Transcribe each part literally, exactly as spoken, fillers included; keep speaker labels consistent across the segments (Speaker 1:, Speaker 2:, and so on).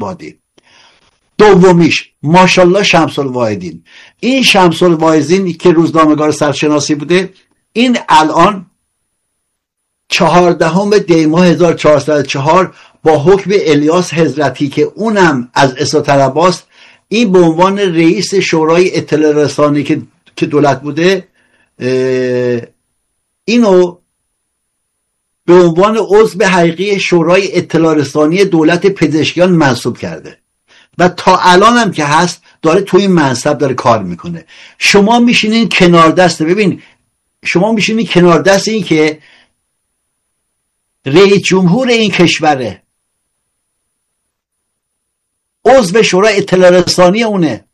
Speaker 1: بادی. دومیش ماشاءالله شمس الواحدین. این شمس الواحدین که روزنامه‌نگار سرشناسی بوده، این الان چهاردهم دی ماه هزار و چهارصد و چهار با حکم الیاس حضرتی که اونم از اساطرباست، این به عنوان رئیس شورای اطلاع رسانی که که دولت بوده، اینو به عنوان عضو حقیقی شورای اطلاع رسانی دولت پزشکیان منصوب کرده و تا الان هم که هست داره توی این منصب داره کار میکنه. شما میشینین کنار دست، ببین شما میشینین کنار دست این که رئیس جمهور این کشوره، عضو شورای اطلاع رسانی اونه،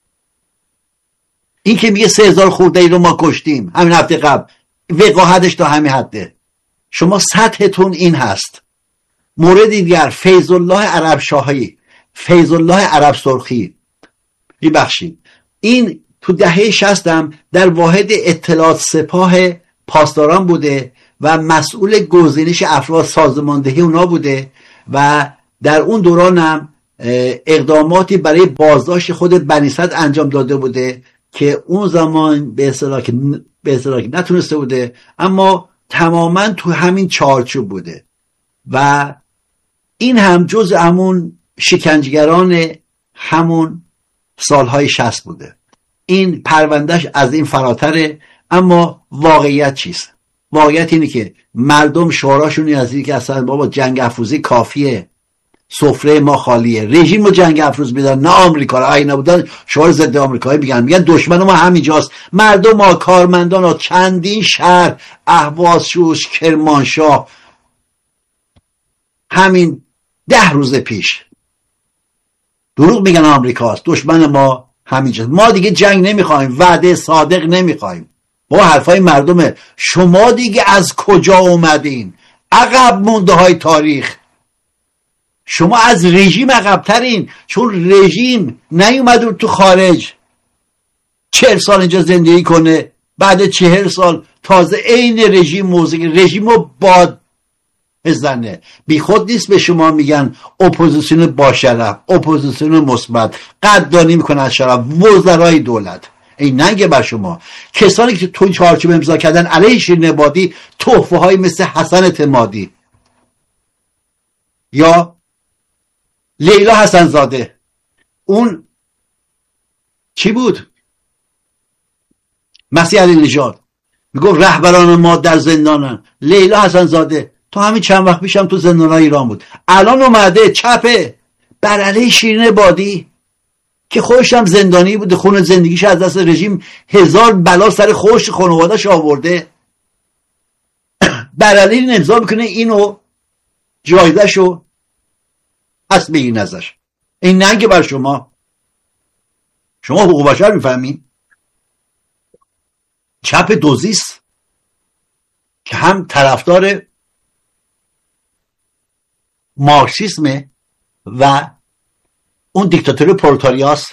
Speaker 1: این که میگه سه هزار خورده ای رو ما کشتیم همین هفته قبل، وقاحتش تا همین حده. شما سطحتون این هست. مورد دیگر فیض الله عرب شاهی، فیض الله عرب سرخی، ببخشید این تو دهه شصتم در واحد اطلاعات سپاه پاسداران بوده و مسئول گزینش افراد سازماندهی اونا بوده و در اون دورانم اقداماتی برای بازداشت خود بنی صدر انجام داده بوده که اون زمان به اصطلاح به اصطلاح نتونسته بوده، اما تماما تو همین چارچوب بوده و این هم جز همون شکنجهگران همون سالهای شصت بوده. این پروندهش از این فراتره. اما واقعیت چیست؟ واقعیت اینه که مردم شعاراشون از این که اصلا بابا جنگ افروزی کافیه، سفره ما خالیه، رژیم رو جنگ افروز میدن، نه آمریکا رو اگه نبودن شعار ضد آمریکایی میگن، میگن دشمن ما همینجاست. مردم ها، کارمندان ها، چندین شهر، اهواز، شوش، کرمانشاه، همین ده روز پیش دروغ میگن آمریکاست، دشمن ما همینجاست، ما دیگه جنگ نمیخوایم، وعده صادق نمیخوایم. با حرفای مردمه. شما دیگه از کجا اومدین؟ عقب مونده های تاریخ. شما از رژیم عقبترین، چون رژیم نیومد تو خارج چهل سال اینجا زندگی کنه، بعد چهل سال تازه عین رژیم موزیک رژیم رو باد بزنه. بی خود نیست به شما میگن اپوزیسیون با شرف، اپوزیسیون مثبت، قدردانی میکنن از شرف، وزرای دولت. این ننگه بر شما. کسانی که تو چارچوب امضا کردن علیه شیرین عبادی، تحفه های مثل حسن اعتمادی یا لیلا حسن زاده، اون چی بود؟ مسیح علی نژاد میگفت رهبران ما در زندانن. لیلا حسن زاده تو همین چند وقت پیشم تو زندان‌های ایران بود، الان اومده چپه بر علیه شیرین عبادی که خودش هم زندانی بوده، خون زندگیش از دست رژیم هزار بلا سر خودش خانواده‌اش آورده، بر علیه امضا میکنه، اینو جایزه‌شو پس بگیرین ازش. این ننگه بر شما. شما حقوق بشر میفهمین؟ چپ دوزیست که هم طرفدار مارکسیسمه و اون دیکتاتوری پرولتاریاس،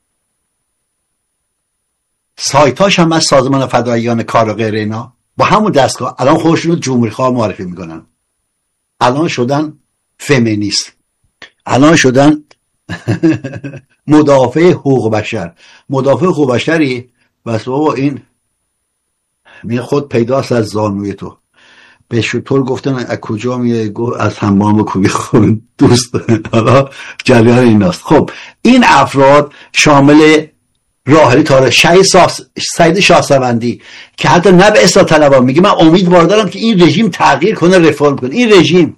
Speaker 1: سایتاش هم از سازمان فداییان کار و غیر اینا، با همون دستگاه الان خودشون رو جمهوری خواه معرفی میکنن، الان شدن فمینیست، الان شدن مدافع حقوق بشر. مدافع حقوق بشری بس بابا این می خود پیداست از زانوی تو. به شطور گفتن از کجا میاد؟ از حمام کوبی خون دوست. حالا جریان ایناست. خب این افراد شامل راحلی تاره، شهید سعید شاهسوندی که حتی نه به اصلاح طلبان میگه من امیدوار دارم که این رژیم تغییر کنه، رفرم کنه. این رژیم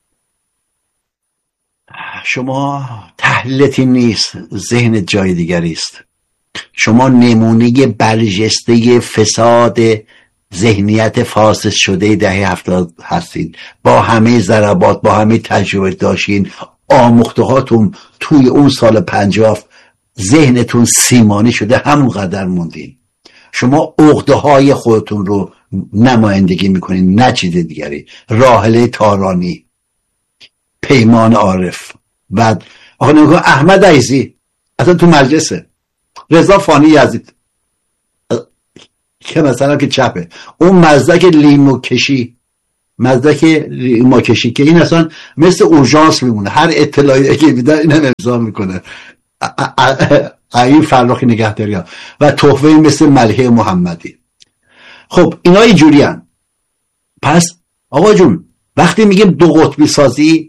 Speaker 1: شما تحلیلتی نیست، ذهن جای دیگری است. شما نمونه برجسته فساد ذهنیت فاسد شده دهه هفتاد هستید، با همه ضربات، با همه تجربه داشتین، آموخته هاتون توی اون سال پنجاه ذهنتون سیمانی شده، همون قدر موندین. شما عقده های خودتون رو نمایندگی میکنین، نه چیز دیگری. راحله تارانی، پیمان عارف، بعد آقا نگاه احمد عیزی اصلا تو مجلسه، رضا فانی یزید که مثلا که چپه، اون مزدک لیمو کشی مدرک ما کشی که این اصلا مثل اورژانس میمونه، هر اطلاعی که میدن اینم امضا میکنه. این فرخی نگهداری ها و تحفه مثل ملحه محمدی. خب اینا اینجوری هن. پس آقا جون وقتی میگیم دو قطبی سازی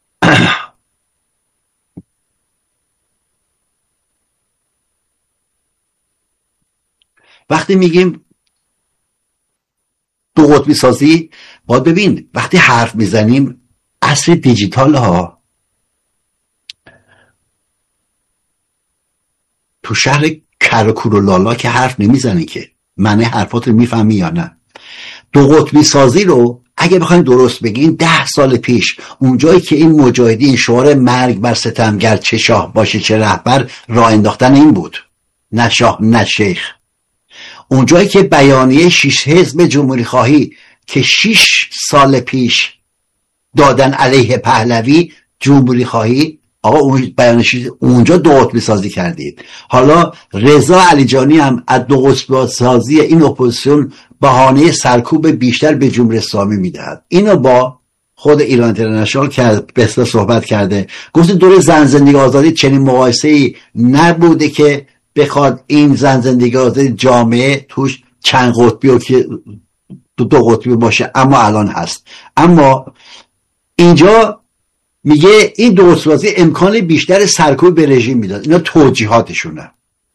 Speaker 1: وقتی میگیم دو قطبی سازی باید ببین وقتی حرف میزنیم عصر دیجیتال ها، تو شهر کرکور و لالا که حرف نمیزنی که معنی حرفات رو میفهمی یا نه. دو قطبی سازی رو اگه بخوایم درست بگیم ده سال پیش اونجایی که این مجاهدین شعار مرگ بر ستمگر چه شاه باشه چه رهبر راه انداختن این بود، نه شاه نه شیخ. اونجایی که بیانیه شش حزب جمهوری خواهی که شش سال پیش دادن علیه پهلوی جمهوری خواهی، آقا اون بیانیش اونجا دو قطبی سازی کردید. حالا رضا علیجانی هم از دو قطبی سازی این اپوزیسیون بهانه سرکوب بیشتر به جمهوری اسلامی میدهد. اینو با خود ایران اینترنشنال که به اصطلاح صحبت کرده، گفت دور زن زندگی آزادی چنین مقایسه‌ای نبوده که بخواد این زن زندگی آزادی جامعه توش چند قطبی و که دو, دو قطبی باشه، اما الان هست. اما اینجا میگه این دو قطبی سازی امکان بیشتر سرکوب به رژیم میداد. اینا توجیهاتشونه.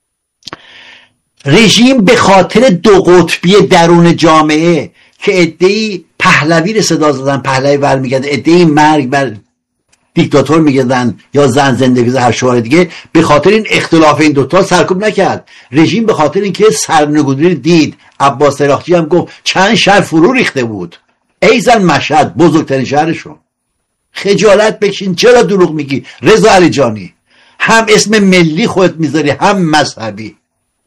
Speaker 1: رژیم به خاطر دو قطبی درون جامعه که عده‌ای پهلوی رو صدا زدن، پهلوی برمیگرده، عده‌ای مرگ بر دیکتاتور میگردن یا زن زندگی هر شعار دیگه، به خاطر این اختلاف این دوتا سرکوب نکرد. رژیم به خاطر اینکه سرنگونی دید، عباس سراخچی هم گفت چند شهر فرو ریخته بود، ای زن مشهد بزرگترین شهرشون. خجالت بکشین، چرا دروغ میگی رضا علیجانی؟ هم اسم ملی خودت میذاری هم مذهبی.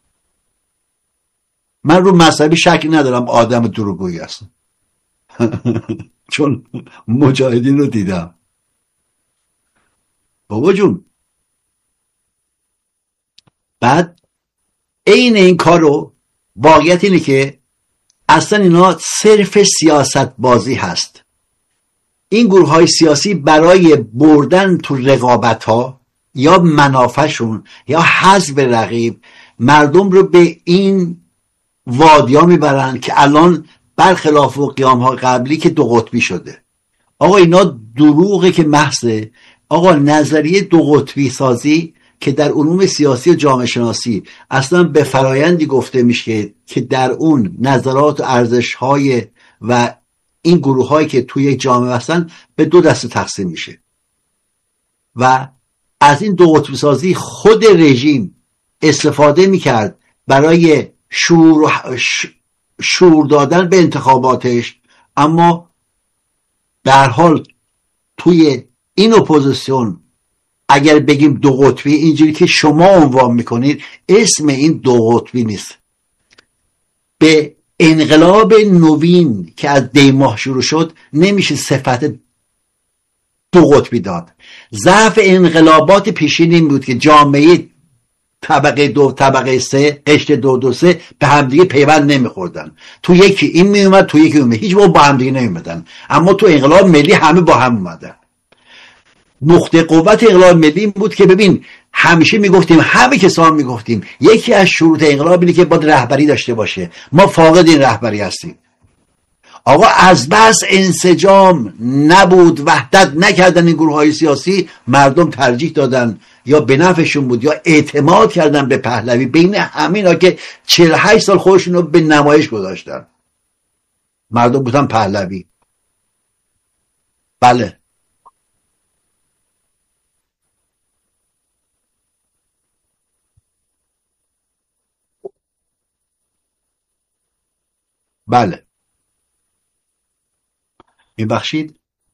Speaker 1: من رو مذهبی شک ندارم آدم دروغگویی هست چون مجاهدین رو دیدم. بابا جون بعد این این کارو واقعیت اینه که اصلا اینا صرف سیاست بازی هست. این گروه های سیاسی برای بردن تو رقابت ها یا منافعشون یا حذف رقیب مردم رو به این وادیا میبرن که الان برخلاف و قیام های قبلی که دو قطبی شده. آقا اینا دروغه که محضه. آقا نظریه دو قطبی سازی که در علوم سیاسی و جامعه شناسی اصلا به فرایندی گفته میشه که در اون نظرات و ارزش های و این گروه هایی که توی یک جامعه هستن به دو دسته تقسیم میشه و از این دو قطبی سازی خود رژیم استفاده میکرد برای شور, شور دادن به انتخاباتش. اما در حال توی این اپوزیسیون اگر بگیم دو قطبی اینجوری که شما عنوان میکنید، اسم این دو قطبی نیست. به انقلاب نوین که از دی ماه شروع شد نمیشه صفت دو قطبی داد. ضعف انقلابات پیشین این بود که جامعه طبقه دو طبقه سه قشر دو دو سه به همدیگه پیوند نمیخوردن. تو یکی این میومد تو یکی اومد، هیچ با همدیگه نمیومدن. اما تو انقلاب ملی همه با هم اومدن. نقطه قوت انقلاب ملی این بود که ببین همیشه میگفتیم، همه کسان میگفتیم یکی از شروط انقلاب اینه که باید رهبری داشته باشه. ما فاقد این رهبری هستیم. آقا از بس انسجام نبود، وحدت نکردن این گروه های سیاسی، مردم ترجیح دادن یا به نفعشون بود یا اعتماد کردن به پهلوی. بین همینا که چهل و هشت سال خودشون رو به نمایش گذاشتن، مردم بودن پهلوی. بله بله میبخشید.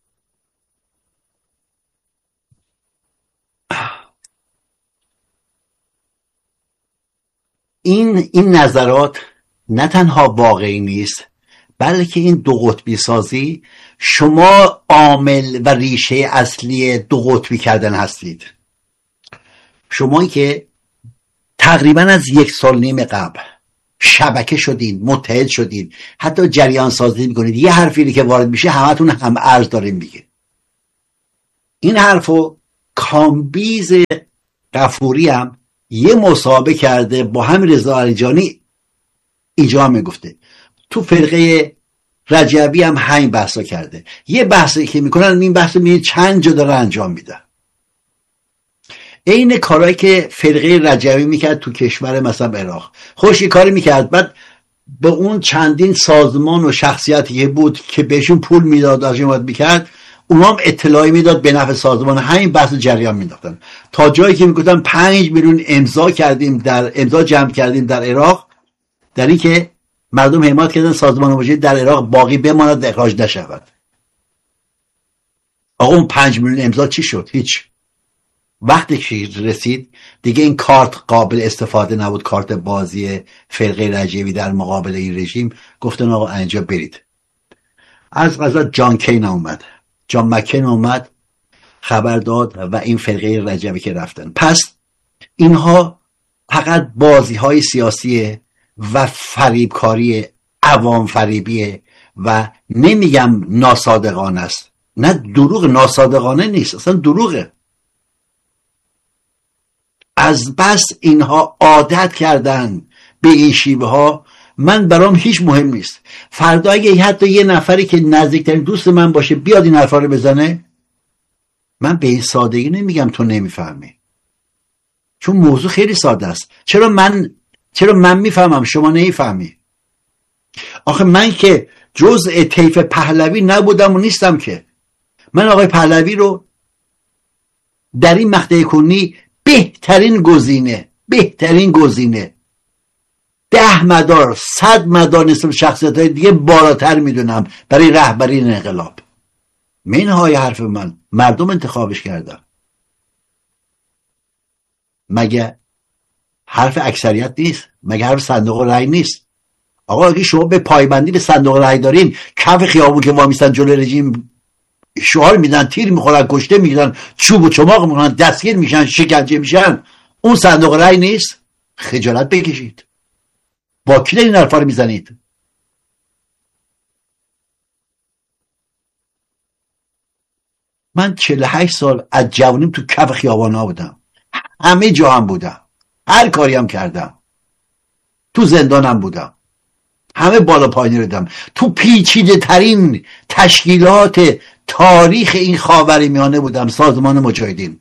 Speaker 1: این این نظرات نه تنها واقعی نیست، بلکه این دو قطبی سازی شما عامل و ریشه اصلی دو قطبی کردن هستید. شما که تقریبا از یک سال نیم قبل شبکه شدین، متحد شدین، حتی جریان سازی میکنید. یه حرفی که وارد میشه همتون هم ارز داریم میگه. این حرفو کامبیز غفوری هم یه مصاحبه کرده با هم رضا علیجانی اینجا هم میگفته. تو فرقه رجبی هم همین بحثا کرده. یه بحثی که میکنن این بحث می چند جا داره انجام میدن. این کارهایی که فرقه رجبی میکرد تو کشور مثلا عراق، خوش یه کاری میکرد، بعد به اون چندین سازمان و شخصیتی که بود که بهشون پول میداد ازشون میکرد، اونا هم اطلاعی میداد به نفع سازمان، همین بحث جریان مینداختن تا جایی که میگفتن پنج میلیون امضا کردیم در امضا جمع کردیم در عراق، در این که مردم حمایت کردن سازمان مجاهدین در عراق باقی بماند، اخراج نشود. آقا اون پنج میلیون امضا چی شد؟ هیچ. وقتی که رسید دیگه این کارت قابل استفاده نبود، کارت بازی فرقه رجبی در مقابل این رژیم. گفتن آقا اینجا برید. از قضا جان کین اومد، جان مکین اومد، خبر داد و این فرقه رجبی که رفتن. پس اینها فقط بازی های سیاسیه و فریبکاری، عوام فریبیه و نمیگم ناصادقانه است، نه دروغ، ناصادقانه نیست، اصلا دروغه. از بس اینها عادت کردن به این شیوه ها، من برام هیچ مهم نیست. فردا اگه حتی یه نفری که نزدیکترین دوست من باشه بیاد این حرفا رو بزنه، من به این سادگی نمیگم تو نمیفهمی، چون موضوع خیلی ساده است. چرا من چرا من میفهمم شما نمیفهمی؟ آخه من که جزء طیف پهلوی نبودم و نیستم که. من آقای پهلوی رو در این مقطع کنی بهترین گزینه بهترین گزینه ده مدار صد مدار نسبت شخصیت های دیگه بالاتر میدونم برای رهبری این انقلاب. منهای حرف من، مردم انتخابش کردن. مگه حرف اکثریت نیست؟ مگه حرف صندوق رای نیست؟ آقا اگه شما به پایبندی به صندوق رای دارین، کف خیابون که وامیستن جلوی رژیم شعار میدن، تیر میخورن، کشته میگیرن، چوب و چماق میکنن، دستگیر میشن، شکنجه میشن، اون صندوق رای نیست؟ خجالت بکشید. با کی این حرفا رو میزنید؟ من چهل و هشت سال از جوانیم تو کف خیابانا بودم، همه جا هم بودم، هر کاری هم کردم، تو زندانم بودم، همه بالا پایینی رو دیدم، تو پیچیده ترین تشکیلات تاریخ این خاورمیانه بودم، سازمان مجاهدین.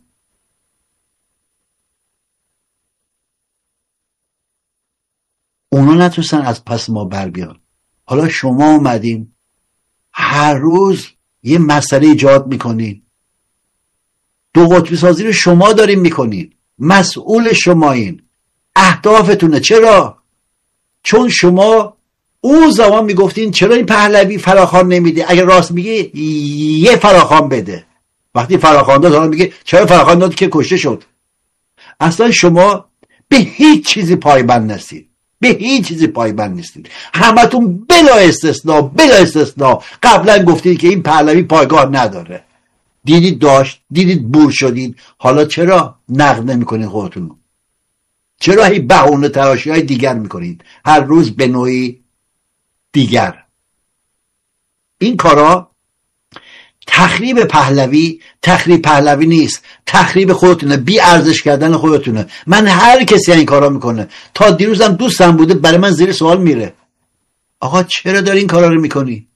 Speaker 1: اونا نتونستن از پس ما بر بیان. حالا شما اومدین هر روز یه مسئله ایجاد میکنین، دو قطبی سازی رو شما دارین میکنین، مسئول شمایین، اهدافتونه. چرا؟ چون شما اون زمان میگفتین چرا این پهلوی فراخوان نمیده، اگر راست میگه یه فراخوان بده. وقتی فراخوان داد حالا میگه چرا فراخوان داد که کشته شد. اصلا شما به هیچ چیزی پایبند نیستید، به هیچ چیزی پایبند نیستید. همتون بلا استثناء بلا استثناء قبلا گفتید که این پهلوی پایگاه نداره، دیدید داشت، دیدید بور شدید. حالا چرا نقد نمیکنید خودتون؟ چرا هی بهونه تراشی های دیگر میکنید هر روز به نوعی دیگر؟ این کارا تخریب پهلوی تخریب پهلوی نیست، تخریب خودتونه، بی ارزش کردن خودتونه. من هر کسی این کارا میکنه، تا دیروزم دوستم بوده، برای من زیر سوال میره. آقا چرا داری این کارا رو میکنی؟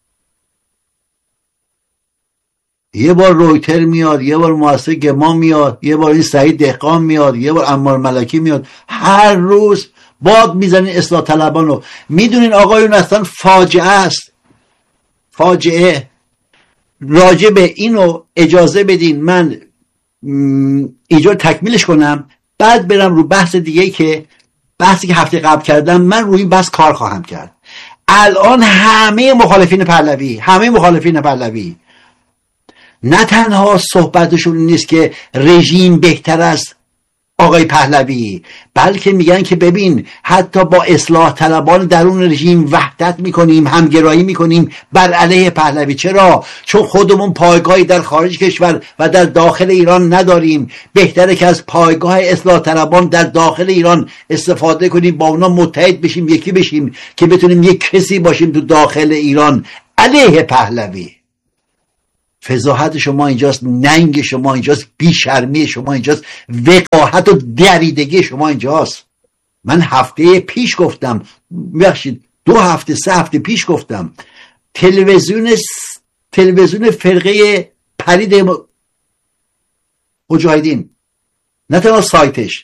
Speaker 1: یه بار رویتر میاد، یه بار مؤسسه گما میاد، یه بار این سعید دهقان میاد، یه بار عمار ملکی میاد، هر روز باد میزنین اصلاح طلبانو. میدونین آقایون اصلا فاجعه است، فاجعه. راجع به اینو اجازه بدین من اینجا تکمیلش کنم، بعد برم رو بحث دیگه که بحثی که هفته قبل کردم. من روی این بحث کار خواهم کرد. الان همه مخالفین پهلوی همه مخالفین پهلوی نه تنها صحبتشون نیست که رژیم بهتر است آقای پهلوی، بلکه میگن که ببین حتی با اصلاح طلبان درون رژیم وحدت میکنیم، همگرایی میکنیم بر علیه پهلوی. چرا؟ چون خودمون پایگاهی در خارج کشور و در داخل ایران نداریم. بهتره که از پایگاه اصلاح طلبان در داخل ایران استفاده کنیم، با اونا متحد بشیم، یکی بشیم که بتونیم یک کسی باشیم تو داخل ایران علیه پهلوی. فضاحت شما اینجاست، ننگ شما اینجاست، بیشرمی شما اینجاست، وقاحت و دریدگی شما اینجاست. من هفته پیش گفتم، ببخشید دو هفته سه هفته پیش گفتم، تلویزیون تلویزیون فرقه پرید مجاهدین، نه تنها سایتش،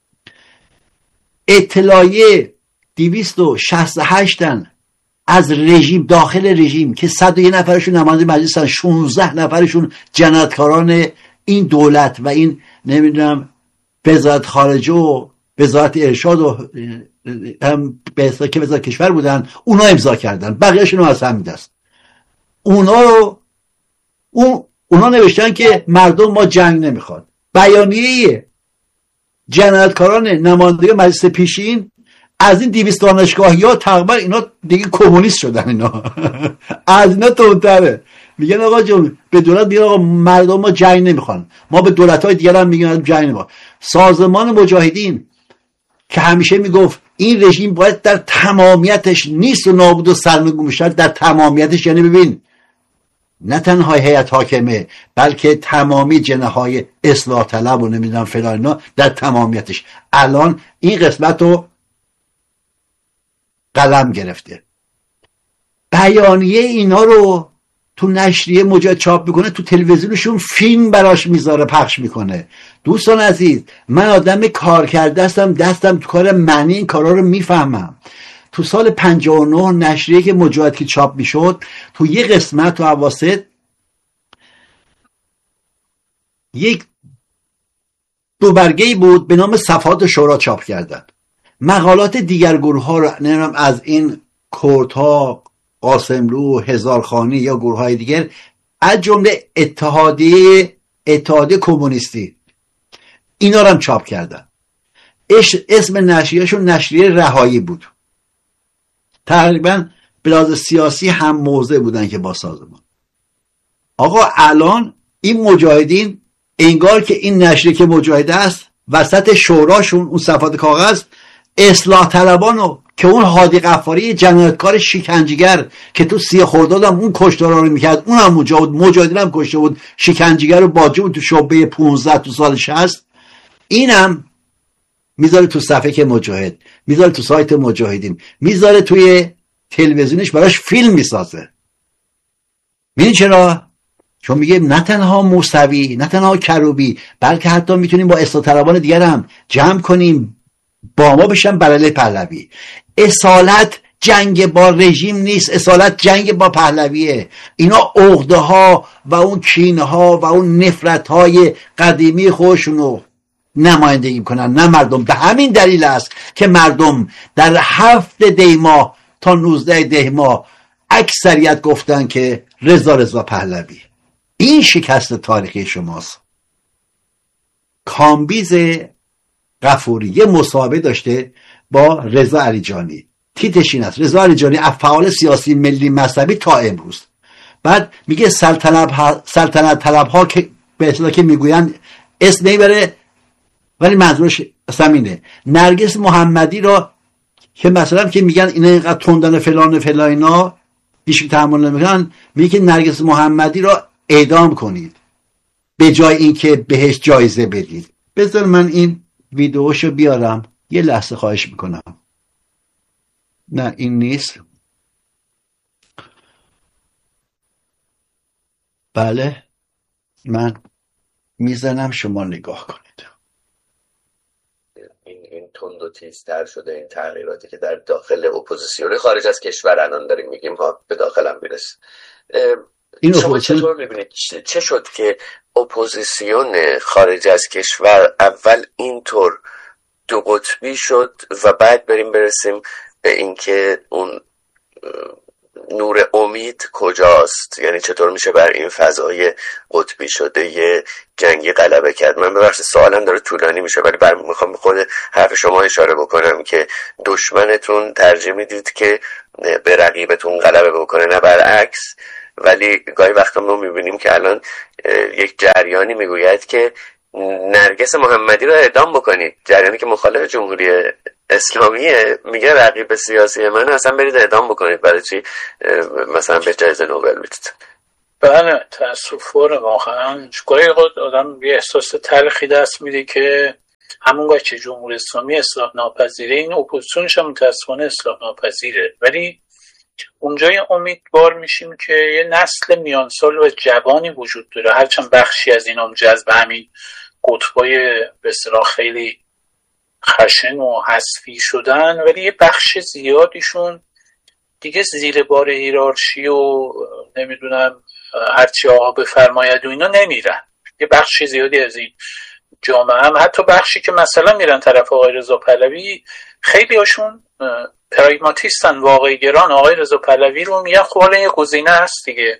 Speaker 1: اطلاعیه دویست و شصت و هشت از رژیم، داخل رژیم، که صد و یک نفرشون نماینده مجلس هستن، شانزده نفرشون جنایتکاران این دولت و این نمیدونم وزارت خارجه و وزارت ارشاد و هم به حساب که وزارت کشور بودن، اونا امضا کردن، بقیه‌شون از همین دست. اونا رو اون اونا نوشتن که مردم ما جنگ نمیخواد. بیانیه جنایتکاران نماینده مجلس پیشین از این دویست دانشگاهی ها تقریبا اینا دیگه کمونیست شدن، اینا از اینا تندتره. میگن آقا جون به دولت میگن آقا مردم ما جنگ نمیخوان، ما به دولت های دیگر هم میگن جنگ نمیخوان. سازمان مجاهدین که همیشه میگفت این رژیم باید در تمامیتش نیست و نابود و سرنگون بشه، در تمامیتش یعنی ببین نه تنها هیئت حاکمه بلکه تمامی جناح های اصلاح طلب و نمیدونم فلان اینا در تمامیتش. الان این قسمت رو قلم گرفته، بیانیه اینا رو تو نشریه مجاهد چاپ میکنه، تو تلویزیونشون فیلم براش میذاره، پخش میکنه. دوستان عزیز، من آدم کار کرده هستم، دستم تو کار معنی این کارا رو میفهمم. تو سال پنجاه و نه نشریه که مجاهد که چاپ میشد، تو یه قسمت تو اواسط یک دو برگه‌ای بود به نام صفحات شورا چاپ کردن. مقالات دیگر گروه ها رو نمیدونم از این کردها، قاسملو، هزارخانی یا گروه های دیگر، از جمله اتحادیه اتحادیه کمونیستی، اینا رو هم چاپ کردن. اسم نشریهشون نشریه رهایی بود. تقریبا به لحاظ سیاسی هم موضع بودن که با سازمان. آقا الان این مجاهدین انگار که این نشریه که مجاهده است، وسط شوراشون اون صفحات کاغذ اصلاح طلبانو که اون هادی غفاری جنایتکار شکنجهگر که تو سی خرداد هم اون کشتارا رو میکرد، اون هم اونجا بود، مجاهدین هم کشته بود، شکنجهگر رو باجه بود تو شعبه پانزده تو سال شصت، اینم میذاره تو صفحه که مجاهد، میذاره تو سایت مجاهدین، میذاره توی تلویزیونش، براش فیلم میسازه. میدونی چرا؟ چون میگه نه تنها موسوی، نه تنها کروبی، بلکه حتی میتونیم با اصلاح طلبان دیگر هم جمع کنیم با ما بشن بر علیه پهلوی. اصالت جنگ با رژیم نیست، اصالت جنگ با پهلویه. اینا عقده ها و اون کینه ها و اون نفرت های قدیمی خودشونو نمایندگی کنن، نه مردم. به همین دلیل است که مردم در هفت دی ماه تا نوزده دی ماه اکثریت گفتن که رضا رضا پهلوی. این شکست تاریخی شماست. کامبیز غفوری یه مصاحبه داشته با رضا علیجانی، تیترش این است: رضا علیجانی فعال سیاسی ملی مذهبی تا امروز. بعد میگه سلطنت ها، سلطنت طلب ها که به اصطلاح که میگوین اسم نمیبره ولی منظورش همینه. نرگس محمدی را که مثلا که میگن اینا اینقدر تندن فلان فلان اینا هیچ تحمل نمیکنن، میگه نرگس محمدی را اعدام کنید به جای اینکه بهش جایزه بدید. بذار من این ویدیوشو بیارم، یه لحظه خواهش میکنم. نه این نیست. بله من میزنم، شما نگاه کنید.
Speaker 2: این این تند و تیزتر شده این تغییراتی که در داخل اپوزیسیون خارج از کشور الان داریم میگیم ها به داخل هم میرسه.
Speaker 1: این
Speaker 2: شما
Speaker 1: اپوزیسیون...
Speaker 2: چطور میبینید چه شد که اپوزیسیون خارج از کشور اول اینطور دو قطبی شد و بعد بریم برسیم به اینکه اون نور امید کجاست؟ یعنی چطور میشه بر این فضای قطبی شده یه جنگی غلبه کرد؟ من ببخشید سوالم داره طولانی میشه، ولی بر میخوام به خود حرف شما اشاره بکنم که دشمنتون ترجیح میدید که به رقیبتون غلبه بکنه نه برعکس، ولی گاهی وقتا ما میبینیم که الان یک جریانی میگوید که نرگس محمدی رو اعدام بکنید، جریانی که مخالف جمهوری اسلامیه، میگه رقیب سیاسی من اصلا برید اعدام بکنید، برای چی مثلا به جایزه نوبل میدید؟
Speaker 3: بله تاسفانه واقعا گاهی آدم یه احساس تلخی دست میده که همونگاه که جمهوری اسلامی اصلاح ناپذیره، این اپوزیسیونش هم متاسفانه اصلاح ناپذیره، ولی اونجای امیدوار میشیم که یه نسل میانسال و جوانی وجود داره، هرچند بخشی از اینا جذب همین قطبای به اصطلاح خیلی خشن و حذفی شدن، ولی یه بخش زیادیشون دیگه زیر بار هیرارشی و نمیدونم هرچی آقا بفرماید و اینا نمیرن. یه بخش زیادی از این جامعه هم، حتی بخشی که مثلا میرن طرف آقای رضا پهلوی، خیلی هاشون پراگماتیستن، واقعی گران. آقای رضا پهلوی رو میگن خب حالا یه گزینه هست دیگه،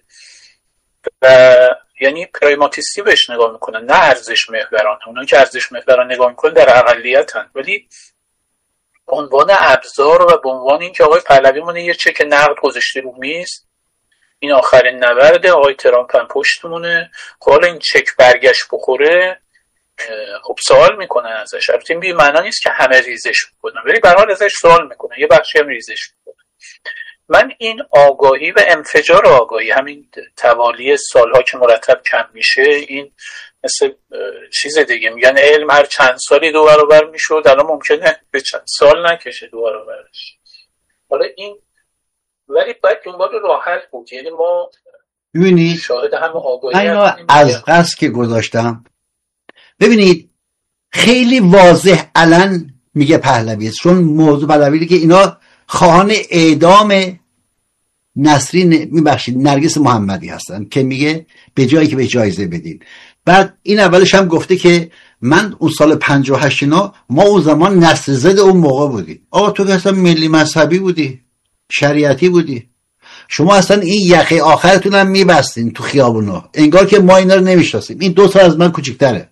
Speaker 3: و یعنی پراگماتیستی بهش نگاه میکنن نه ارزش محوران. اونا که ارزش محوران نگاه میکنن در اقلیتن، ولی به عنوان ابزار و به عنوان این که آقای پهلوی مونه یه چک نقد گذاشته رو میز، این آخرین نبرده، آقای ترامپ هم پشتمونه، خب حالا این چک برگشت بخوره، خب سوال میکنن ازش. البته این بی معنا نیست که همه ریزش میکنن، ولی به هر حال ازش سوال میکنن، یه بخشی هم ریزش میکنن. من این آگاهی و انفجار آگاهی، همین توالی سالها که مرتب کم میشه، این مثل چیز دیگه میگن علم هر چند سالی دو برابر میشد، الان ممکنه به چند سال نکشه دو برابرش. حالا این ولی باید دنبال راه حل بود. یعنی ما
Speaker 1: ببینید
Speaker 3: شاهد همه آگاهی
Speaker 1: اینو از قصد که گذاشتم، ببینید خیلی واضح علن میگه پهلوی، چون موضوع پهلوی که اینا خواهان اعدام نسرین میبخشید نرگس محمدی هستن که میگه به جایی که به جایزه بدین. بعد این اولش هم گفته که من اون سال پنجاه و هشت اینا ما اون زمان نسل زد اون موقع بودی. آقا تو که اصلا ملی مذهبی بودی، شریعتی بودی، شما اصلا این یقه آخرتون هم میبستین تو خیابونا، انگار که ما اینا رو نمیشناسیم. این دو سال از من کوچیک‌تره.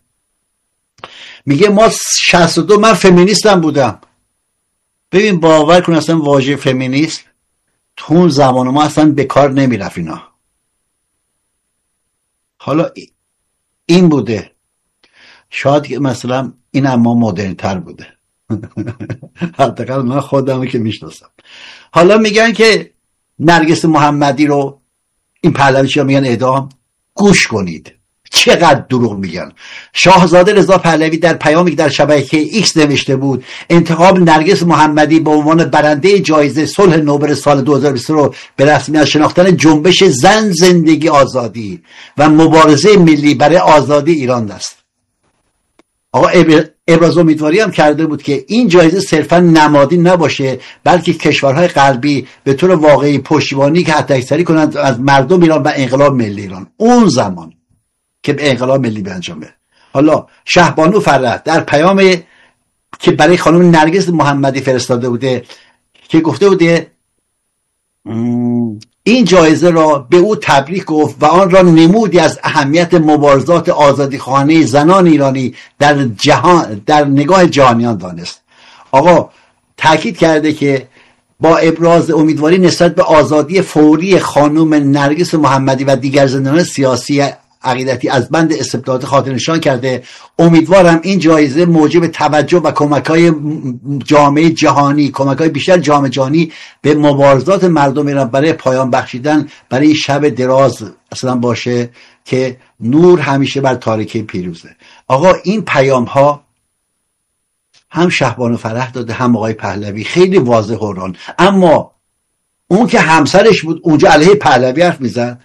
Speaker 1: میگه ما شصت و دو من فمینیستم بودم. ببین باور کن اصلا واژه فمینیست تو اون زمان ما اصلا به کار نمیرفت اینا. حالا این بوده، شاید مثلا این اما مدرن تر بوده حداقل من خودم که میشناسم. حالا میگن که نرگس محمدی رو این پهلوی چیا میگن اعدام. گوش کنید چقدر دروغ میگن. شاهزاده رضا پهلوی در پیامی که در شبکه ایکس نوشته بود انتخاب نرگس محمدی به عنوان برنده جایزه صلح نوبل سال دو هزار و بیست رو به رسمیت شناختن جنبش زن، زندگی، آزادی و مبارزه ملی برای آزادی ایران است. آقا ابراز امیدواری هم کرده بود که این جایزه صرفا نمادین نباشه، بلکه کشورهای غربی به طور واقعی پشتیبانی که حداکثری کنند از مردم ایران و انقلاب ملی ایران اون زمان که به انقلاب ملی بنجامه. حالا شهبانو فرح در پیام که برای خانم نرگس محمدی فرستاده بوده که گفته بوده این جایزه را به او تبریک گفت و آن را نمودی از اهمیت مبارزات آزادیخواهانه زنان ایرانی در جهان در نگاه جهانیان دانست. آقا تاکید کرده که با ابراز امیدواری نسبت به آزادی فوری خانم نرگس محمدی و دیگر زندانیان سیاسی عقیدتی از بند استبداد خاطر نشان کرده. امیدوارم این جایزه موجب توجه و کمک‌های جامعه جهانی، کمک‌های بیشتر جامعه جهانی به مبارزات مردم ایران برای پایان بخشیدن برای شب دراز اصلا باشه که نور همیشه بر تاریکی پیروزه. آقا این پیام‌ها هم شهبانو فرح داده هم آقای پهلوی، خیلی واضح هران. اما اون که همسرش بود اونجا علیه پهلوی حرف میزد.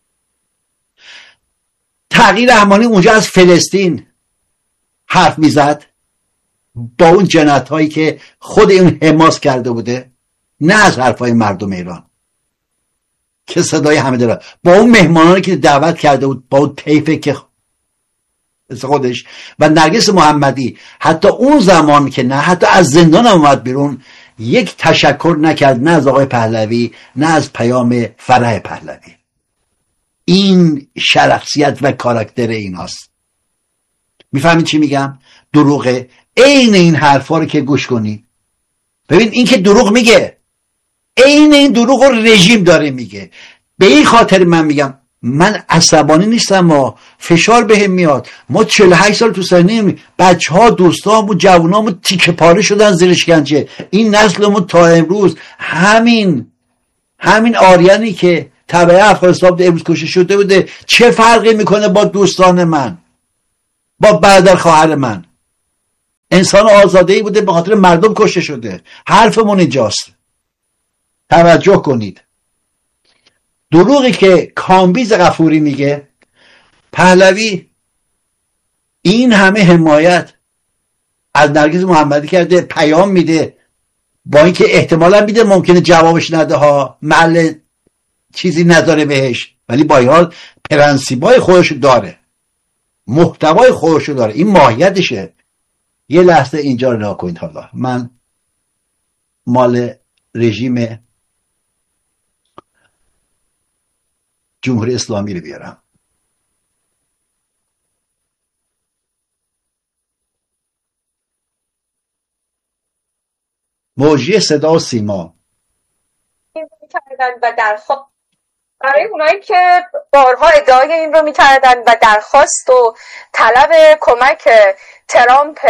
Speaker 1: تغییر رحمانی اونجا از فلسطین حرف میزد با اون جنایت هایی که خود اون حماس کرده بوده، نه از حرفای مردم ایران که صدای همه داره، با اون مهمانانی که دعوت کرده بود، با اون طیفه که خودش. و نرگس محمدی حتی اون زمان که نه حتی از زندان هم اومد بیرون، یک تشکر نکرد، نه از آقای پهلوی نه از پیام فرح پهلوی. این شخصیت و کاراکتر ایناست. میفهمید چی میگم؟ دروغه. عین این حرفا رو که گوش کنید، ببین این که دروغ میگه، عین این دروغ رو رژیم داره میگه. به این خاطر من میگم من عصبانی نیستم، و فشار بهم میاد. ما چهل و هشت سال تو سنیم، بچه ها دوستامون جوانامون تیکه پاره شدن زیر شکنجه. این نسلمون تا امروز همین همین آریانی که تبع افغانستان امروز کشته شده بوده چه فرقی میکنه با دوستان من، با برادر خواهر من؟ انسان آزاده‌ای بوده، به خاطر مردم کشته شده. حرفمون اینجاست، توجه کنید. دروغی که کامبیز غفوری میگه، پهلوی این همه حمایت از نرگس محمدی کرده، پیام میده، با اینکه احتمالا میده ممکنه جوابش نده ها، محل چیزی نداره بهش، ولی با این حال پرنسیبای خودشو داره، محتوای خودشو داره، این ماهیتشه. یه لحظه اینجا رو نگاه کنید. حالا من مال رژیم جمهوری اسلامی رو بیارم. موجی صدا و سیما
Speaker 4: کردن و درخواست برای اونایی که بارها ادعای این رو میکردن و درخواست و طلب کمک ترامپ،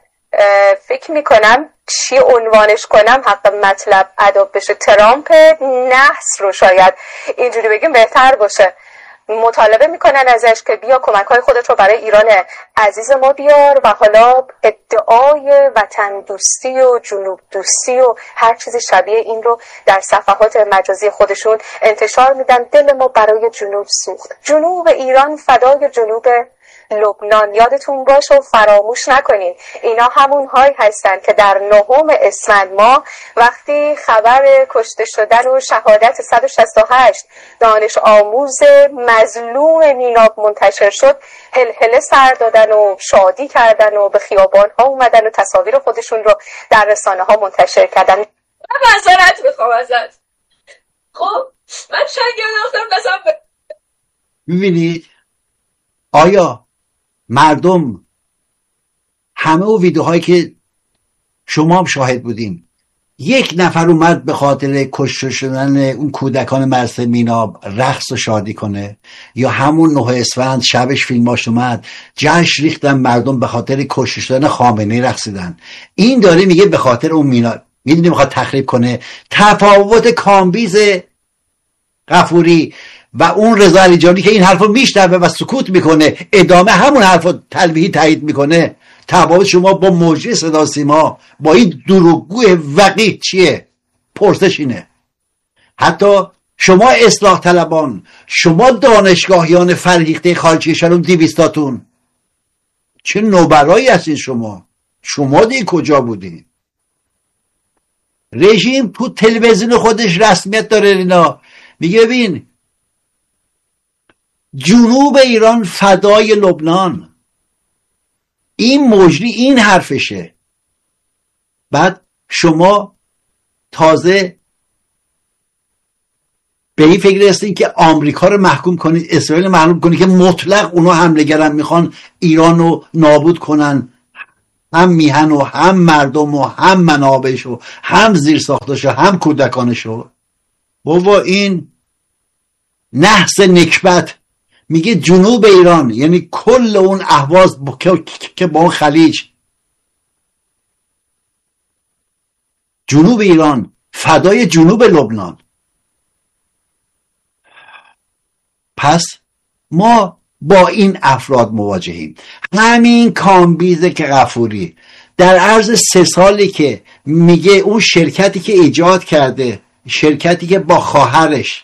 Speaker 4: فکر میکنم چی عنوانش کنم حق مطلب ادا بشه، ترامپ نحس رو شاید اینجوری بگیم بهتر باشه، مطالبه میکنن ازش که بیا کمک های خودت رو برای ایران عزیز ما بیار، و حالا ادعای وطن دوستی و جنوب دوستی و هر چیز شبیه این رو در صفحات مجازی خودشون انتشار میدن. دل ما برای جنوب سوخت، جنوب ایران فدای جنوب لبنان. یادتون باشه و فراموش نکنین اینا همون هایی هستن که در نهم اسفند ماه وقتی خبر کشته شدن و شهادت صد و شصت و هشت دانش آموز مظلوم میناب منتشر شد، هلهله سر دادن و شادی کردن و به خیابان ها اومدن و تصاویر خودشون رو در رسانه ها منتشر کردن. من معذرت میخوام ازت. خب من شنگ انداختم بسام.
Speaker 1: ببینید آیا مردم همه و ویدیوهایی که شما هم شاهد بودیم، یک نفر اومد به خاطر کشته شدن اون کودکان مرسه میناب رقص و شادی کنه؟ یا همون نه اسفند شبش فیلماش اومد جشن ریختن مردم به خاطر کشته شدن خامنه‌ای رقصیدن؟ این داره میگه به خاطر اون میناب، میدونی میخواد تخریب کنه. تفاوت کامبیز غفوری و اون رضا علیجانی که این حرفو میشنوه و سکوت میکنه، ادامه همون حرفو تلویحی تایید میکنه، تفاوت شما با موجی صدا سیما با این دروغگوی وقیح چیه؟ پرسش اینه. حتی شما اصلاح طلبان، شما دانشگاهیان فرهیخته خارجی شدون دیویستاتون، چه نوبرایی هستین شما؟ شما دیگه کجا بودین؟ رژیم تو تلویزیون خودش رسمیت داره. اینا میگه ببین جنوب ایران فدای لبنان، این مجری این حرفشه. بعد شما تازه به این فکر هستین که آمریکا رو محکوم کنید، اسرائیل رو محکوم کنید که مطلق اونا حمله گرن، میخوان ایران رو نابود کنن، هم میهن و هم مردم و هم منابعش و هم زیرساختش و هم کودکانش رو. بابا این نحس نکبت. میگه جنوب ایران یعنی کل اون اهواز که با اون خلیج، جنوب ایران فدای جنوب لبنان. پس ما با این افراد مواجهیم. همین کامبیز که غفوری در عرض سه سالی که میگه اون شرکتی که ایجاد کرده، شرکتی که با خواهرش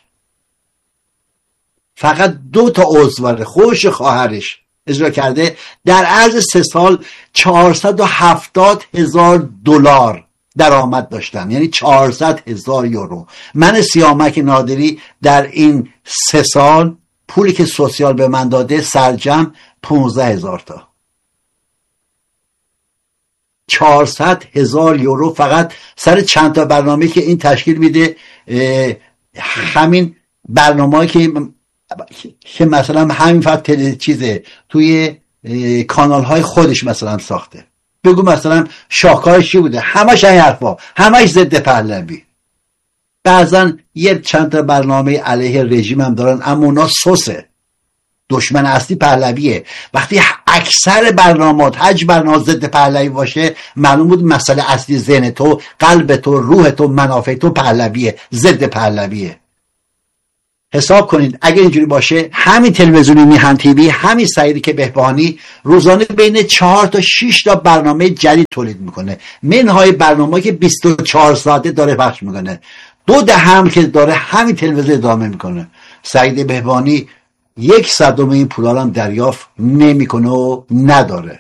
Speaker 1: فقط دو تا عضو خوش خواهرش اجرا کرده، در عرض سه سال چهارصد و هفتاد هزار دلار درآمد داشتن، یعنی چهارصد هزار یورو. من سیامک نادری در این سه سال پولی که سوسیال به من داده سرجم پونزده هزار تا. چهارصد هزار یورو فقط سر چند تا برنامه که این تشکیل میده. همین برنامه که که مثلا همین فقط چیزه توی کانال های خودش مثلا ساخته. بگو مثلا شاهکارش چی بوده؟ همش این حرفا، همش ضد پهلوی. بعضا یه چند تا برنامه علیه رژیم هم دارن، اما اونا سوسه. دشمن اصلی پهلویه. وقتی اکثر برنامات حج برنامه ضد پهلوی باشه، معلوم بود مسئله اصلی ذهن تو، قلب تو، روح تو، منافع تو پهلویه، ضد پهلویه. حساب کنید اگه اینجوری باشه، همین تلویزیونی میهن تیوی، همین سعید که بهبهانی روزانه بین چهار تا شش تا برنامه جدید تولید میکنه، منهای برنامه‌ای که بیست و چهار ساعته داره پخش میکنه. دو ده هم که داره همین تلویزیون ادامه میکنه. سعید بهبهانی یک صدم این پولا هم دریافت نمیکنه و نداره.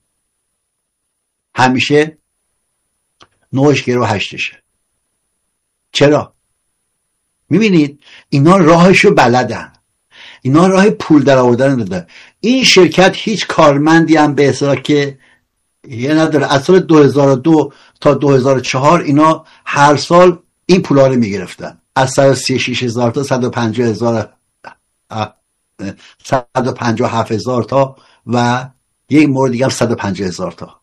Speaker 1: همیشه نوش گرو هشتشه. چرا؟ میبینید اینا راهشو بلدن، اینا راه پول در آوردن داده. این شرکت هیچ کارمندی هم به اصطلاح که یه نداره. از سال دو هزار و دو تا دو هزار و چهار اینا هر سال این پولا رو میگرفتن، از صد و سی و شش هزار تا صد و پنجاه هزار، صد و پنجاه و هفت هزار تا و یک مورد دیگه هم صد و پنجاه هزار تا.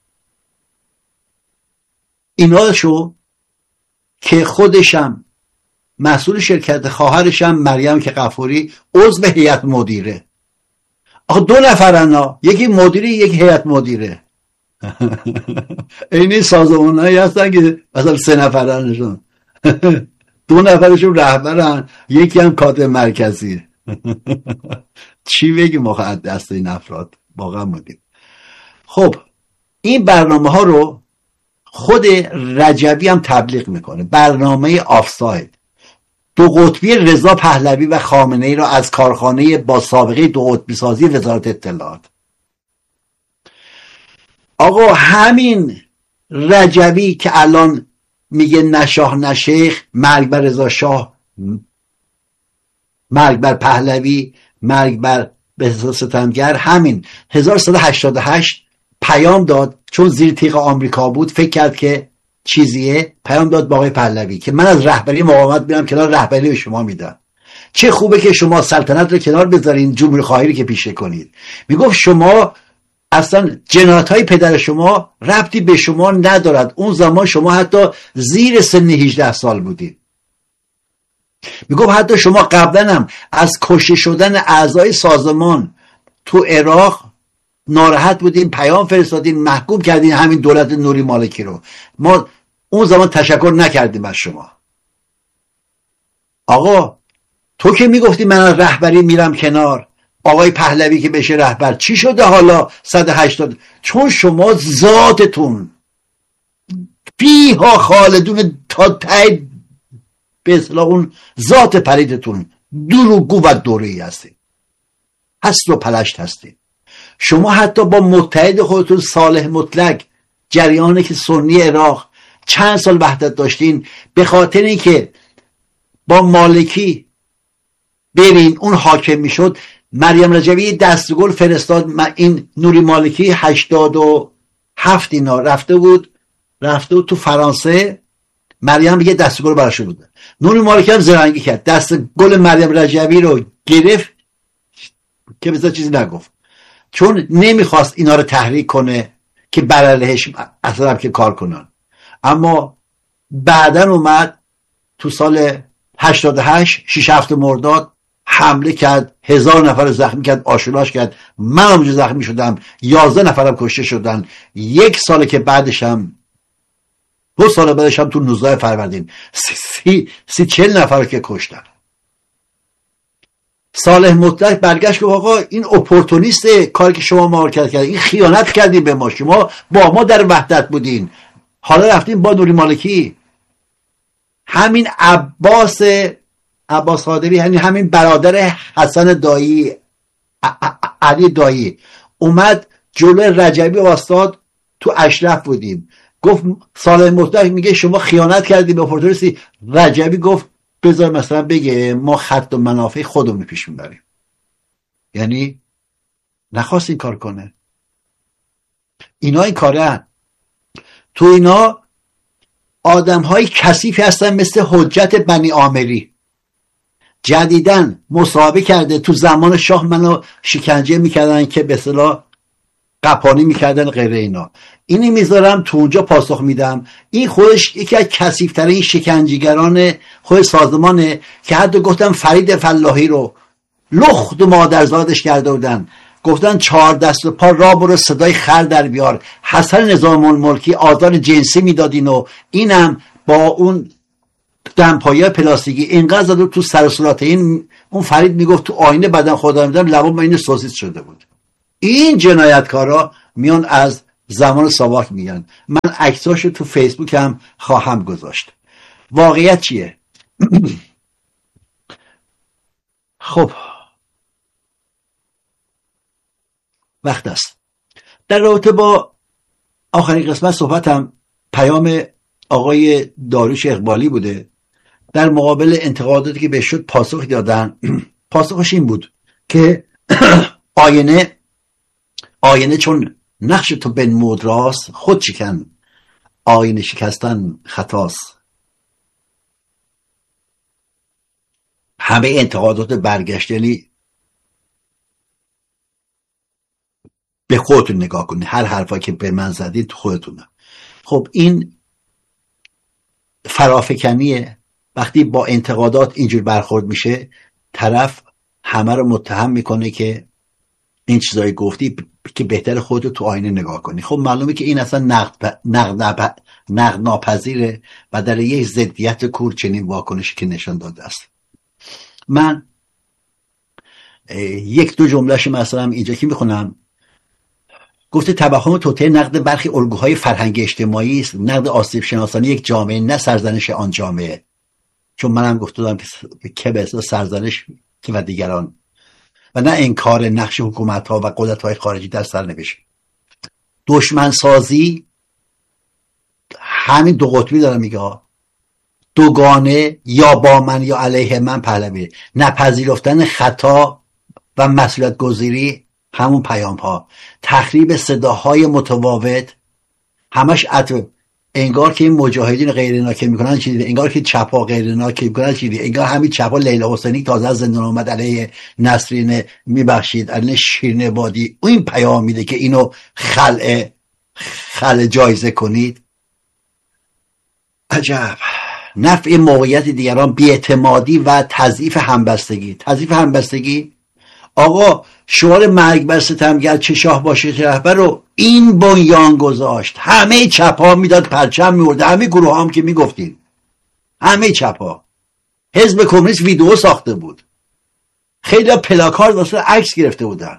Speaker 1: اینا شو که خودشم مسئول شرکت، خواهرشم مریم که غفوری عضو هیئت مدیره. آخه دو نفرن، یکی مدیره یک هیئت مدیره. این سازمانایی هستن که مثلا سه نفرنشون دو نفرشون رهبرن، یکی هم کادر مرکزی. چی بگیم آخه از دست این افراد؟ واقعا مدیم. خب این برنامه ها رو خود رجبی هم تبلیغ میکنه. برنامه آفساید، دو قطبی رضا پهلوی و خامنه ای را از کارخانه با سابقه دو قطبی سازی وزارت اطلاعات. آقا همین رجبی که الان میگه نشاه نشیخ، مرگ بر رضا شاه، مرگ بر پهلوی، مرگ بر بهزاد ستمگر، همین هزار و سیصد و هشتاد و هشت پیام داد، چون زیر تیغ آمریکا بود فکر کرد که چیزیه، پیام داد با آقای پهلوی که من از رهبری مقاومت میرم کنار، رهبری به شما میدم. چه خوبه که شما سلطنت رو کنار بذارین، جمهوری خواهی رو که پیشه کنید. میگفت شما اصلا جنایت های پدر شما ربطی به شما ندارد، اون زمان شما حتی زیر سن هجده سال بودید. میگفت حتی شما قبلا هم از کشته شدن اعضای سازمان تو عراق ناراحت بودین، پیام فرستادین، محکوم کردین همین دولت نوری مالکی رو. ما اون زمان تشکر نکردیم از شما. آقا تو که میگفتی من از رهبری میرم کنار، آقای پهلوی که بشه رهبر، چی شده حالا صد و هشتاد؟ چون شما ذاتتون فیها خالدون تا ته، به اصطلاح اون ذات پریدتون دروغگو و دوره‌ای هستید، هست و پلشت هستید. شما حتی با متحد خودتون صالح مطلق، جریانی که سنی عراق چند سال وحدت داشتین، به خاطر اینکه با مالکی برین اون حاکم میشد، مریم رجبی دستگل فرستاد. این نوری مالکی هشتاد و هفت اینا رفته بود رفته بود تو فرانسه، مریم یه دستگل براش بود. نوری مالکی هم زرنگی کرد، دستگل مریم رجبی رو گرفت که بذار چیزی نگفت، چون نمیخواست اینا رو تحریک کنه که بر علیهش اصلا که کار کنن. اما بعدن اومد تو سال هشتاد و هشت شش هفت مرداد حمله کرد، هزار نفر رو زخمی کرد، آشولاش کرد. من هم اونجا زخمی شدم، یازده نفرم کشته شدن. یک سال که بعدش هم دو سال بعدش هم تو نوزده فروردین سی, سی, سی چل نفر که کشتن. صالح مطلق برگشت که آقا این اپورتونیسته کاری که شما ما کرد، این خیانت کردین به ما، شما با ما در وحدت بودین، حالا رفتین با نوری مالکی. همین عباس عباس قادری، یعنی همین برادر حسن دایی، علی دایی، اومد جلوی رجبی واسطاد، تو اشرف بودیم، گفت صالح مطلق میگه شما خیانت کردین به اپورتونیستی. رجبی گفت بذار مثلا بگه ما خط و منافع خودمون پیش میبریم. یعنی نخواست این کار کنه. اینا این کاره هن. تو اینا آدم های کثیفی هستن مثل حجت بنی عامری. جدیدن مصاحبه کرده تو زمان شاه منو شکنجه میکردن که به اصطلاح قپانی میکردن غیره اینا. اینی میذارم تو اونجا پاسخ میدم. این خودش یکی از کثیف‌ترین شکنجهگران خود سازمانه که حتی گفتم فرید فلاحی رو لخت و مادرزادش کرده بودن، گفتن چهار دست و پا را برو صدای خر در بیار، حسن نظام الملکی آزار جنسی میدادین و اینم با اون دمپایی پلاستیکی اینقدر زد تو سر و صورت این. اون فرید میگفت تو آینه بدن خدا میدم لبام این سوسیس شده بود. این جنایتکارا میان از زمان ساواک میگن. من عکساشو تو فیسبوک هم خواهم گذاشت. واقعیت چیه؟ خب وقت است. در رابطه با آخرین قسمت صحبتم پیام آقای داریوش اقبالی بوده در مقابل انتقاداتی که بهش شد. پاسخ دادن. پاسخش این بود که آینه آینه چون نقش تو بنمود راست، خود شکن آینه شکستن خطاست. همه انتقادات برگشتنی به خودتون نگاه کنید. هر حرفا که به من زدید تو خودتونه. خب این فرافکنیه. وقتی با انتقادات اینجور برخورد میشه طرف همه رو متهم میکنه که این چیزایی گفتی که بهتر خودت تو آینه نگاه کنی. خب معلومه که این اصلا نقد نقد نقد ناپذیره و در یک ضدیت کور چنین واکنشی که نشان داده است. من یک دو جملهش مثلا اینجا که میخونم. گفته توهم توطئه نقد برخی الگوهای فرهنگ اجتماعی است، نقد آسیب شناسانی یک جامعه، نه سرزنش آن جامعه. چون منم گفته بودم که به اصطلاح سرزنش که و دیگران و نه انکار نقش حکومت‌ها و قدرت‌های خارجی در سرنوشت. دشمن سازی همین دو قطبی دارم میگه، دوگانه یا با من یا علیه من پهلوی، نپذیرفتن خطا و مسئولیت گزیری همون پیام ها، تخریب صداهای متفاوت، همش عطف. انگار که این مجاهدین غیر ناکه میکنن چیزی، انگار که چپا غیر ناکه میکنن چیزی، انگار همین چپا لیلا حسینی تازه از زندان اومد علیه نسرین میبخشید علیه شیرین عبادی، این پیام میده که اینو خلع خلع جایزه کنید. عجب. نفع موقعیت دیگران، بی‌اعتمادی و تضعیف همبستگی. تضعیف همبستگی آقا شعار مرگ بر ستمگر چه شاه باشه چه رهبر رو این بنیان گذاشت. همه چپا میداد پرچم میورده، همه گروه هم که میگفتین، همه چپا. حزب کمونیست ویدیو ساخته بود، خیلی پلاکارد واسه عکس گرفته بودن.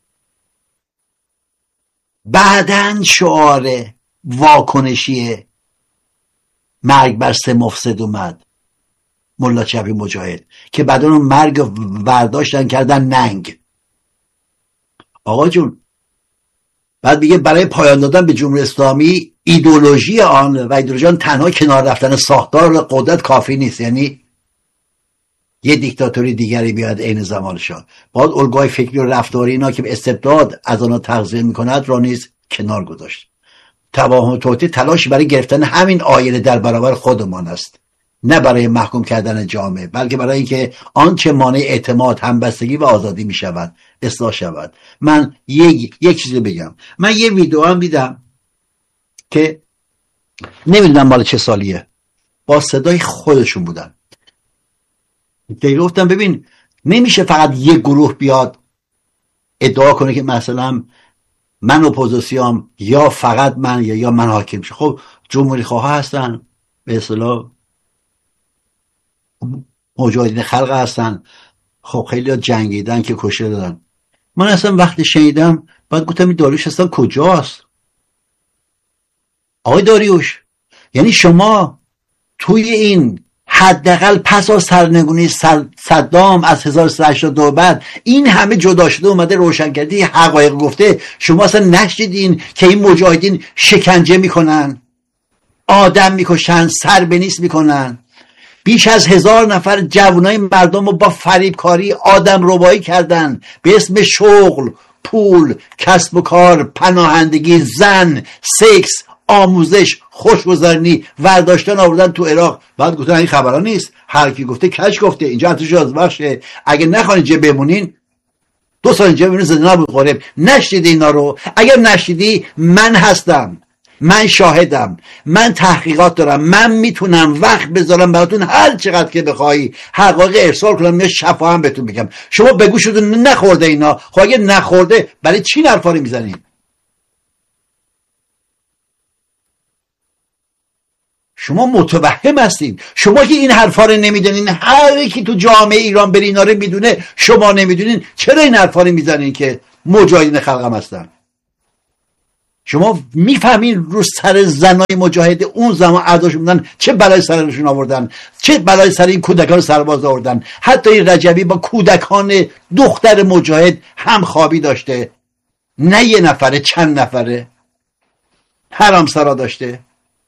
Speaker 1: بعدن شعار واکنشی مرگ بر سه مفسد اومد، ملا چپی مجاهد، که بعدن اون مرگ برداشتن کردن ننگ. آقا جون بعد میگه برای پایان دادن به جمهوری اسلامی ایدئولوژی آن و ایدئولوژی آن تنها کنار رفتن ساختار قدرت کافی نیست. یعنی یه دیکتاتوری دیگری بیاد عین زمانشان، باید الگوهای فکری و رفتاری اینا که به استبداد از آنها تغذیه میکند را نیز کنار گذاشت. توهم توطئه تلاش برای گرفتن همین آینه در برابر خودمان است، نه برای محکوم کردن جامعه، بلکه برای اینکه آنچه مانع اعتماد، همبستگی و آزادی می شود اصلاح شود. من یک یک چیزی بگم. من یه ویدیو هم دیدم که نمیدونم مال چه سالیه، با صدای خودشون بودن که گفتم ببین نمیشه فقط یک گروه بیاد ادعا کنه که مثلا من اپوزیسیون یا فقط من یا, یا من حاکم شه. خب جمهوری خواه هستن، به اصطلاح مجاهدین خلق هستن، خب خیلی ها جنگیدن که کشته دادن. من اصلا وقتی شنیدم بعد گفتم این داریوش اصلا کجاست؟ آقای داریوش یعنی شما توی این حداقل پس از سرنگونی صدام از هزار و سیصد و هشتاد و دو بعد این همه جدا شده اومده روشنگری حقایق گفته، شما اصلا نشنیدین که این مجاهدین شکنجه میکنن، آدم میکشن، سر به نیست میکنن، بیش از هزار نفر جوانای مردم رو با فریبکاری آدم ربایی کردن به اسم شغل، پول، کسب و کار، پناهندگی، زن، سکس، آموزش، خوشگذرانی، ورداشتن آوردن تو عراق. بعد گفتن این خبرها نیست، هر کی گفته کج گفته، اینجا ارتش آزمایشه، اگه نخواین اینجا بمونین دو سال اینجا بمونین زنده نبود. نشدید اینا رو؟ اگر نشدیدی من هستم، من شاهدم، من تحقیقات دارم، من میتونم وقت بذارم براتون هر چقدر که بخوایی حقایق ارسال کنم، یا شفاهم هم بهتون بگم. شما بگو شده نخورده اینا، خب اگه نخورده برای چی حرفا رو میزنین؟ شما متوهم هستین. شما که این حرفا رو نمیدونین، هر کی تو جامعه ایران بری اینا رو میدونه، شما نمیدونین، چرا این حرفا رو میزنین که مجاهدین خلقم هستن؟ شما میفهمین رو سر زنای مجاهد اون زمان اعداشون بودن چه بلای سرشون آوردن، چه بلای سر این کودکان سرباز آوردن؟ حتی این رجبی با کودکان دختر مجاهد هم خوابی داشته، نه یه نفره، چند نفره، حرام سرا داشته،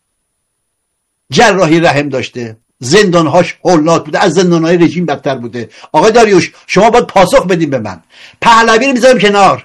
Speaker 1: جراحی رحم داشته، زندانهاش هولناک بوده، از زندانهای رژیم بدتر بوده. آقای داریوش شما باید پاسخ بدین به من. پهلوی رو میذارم کنار،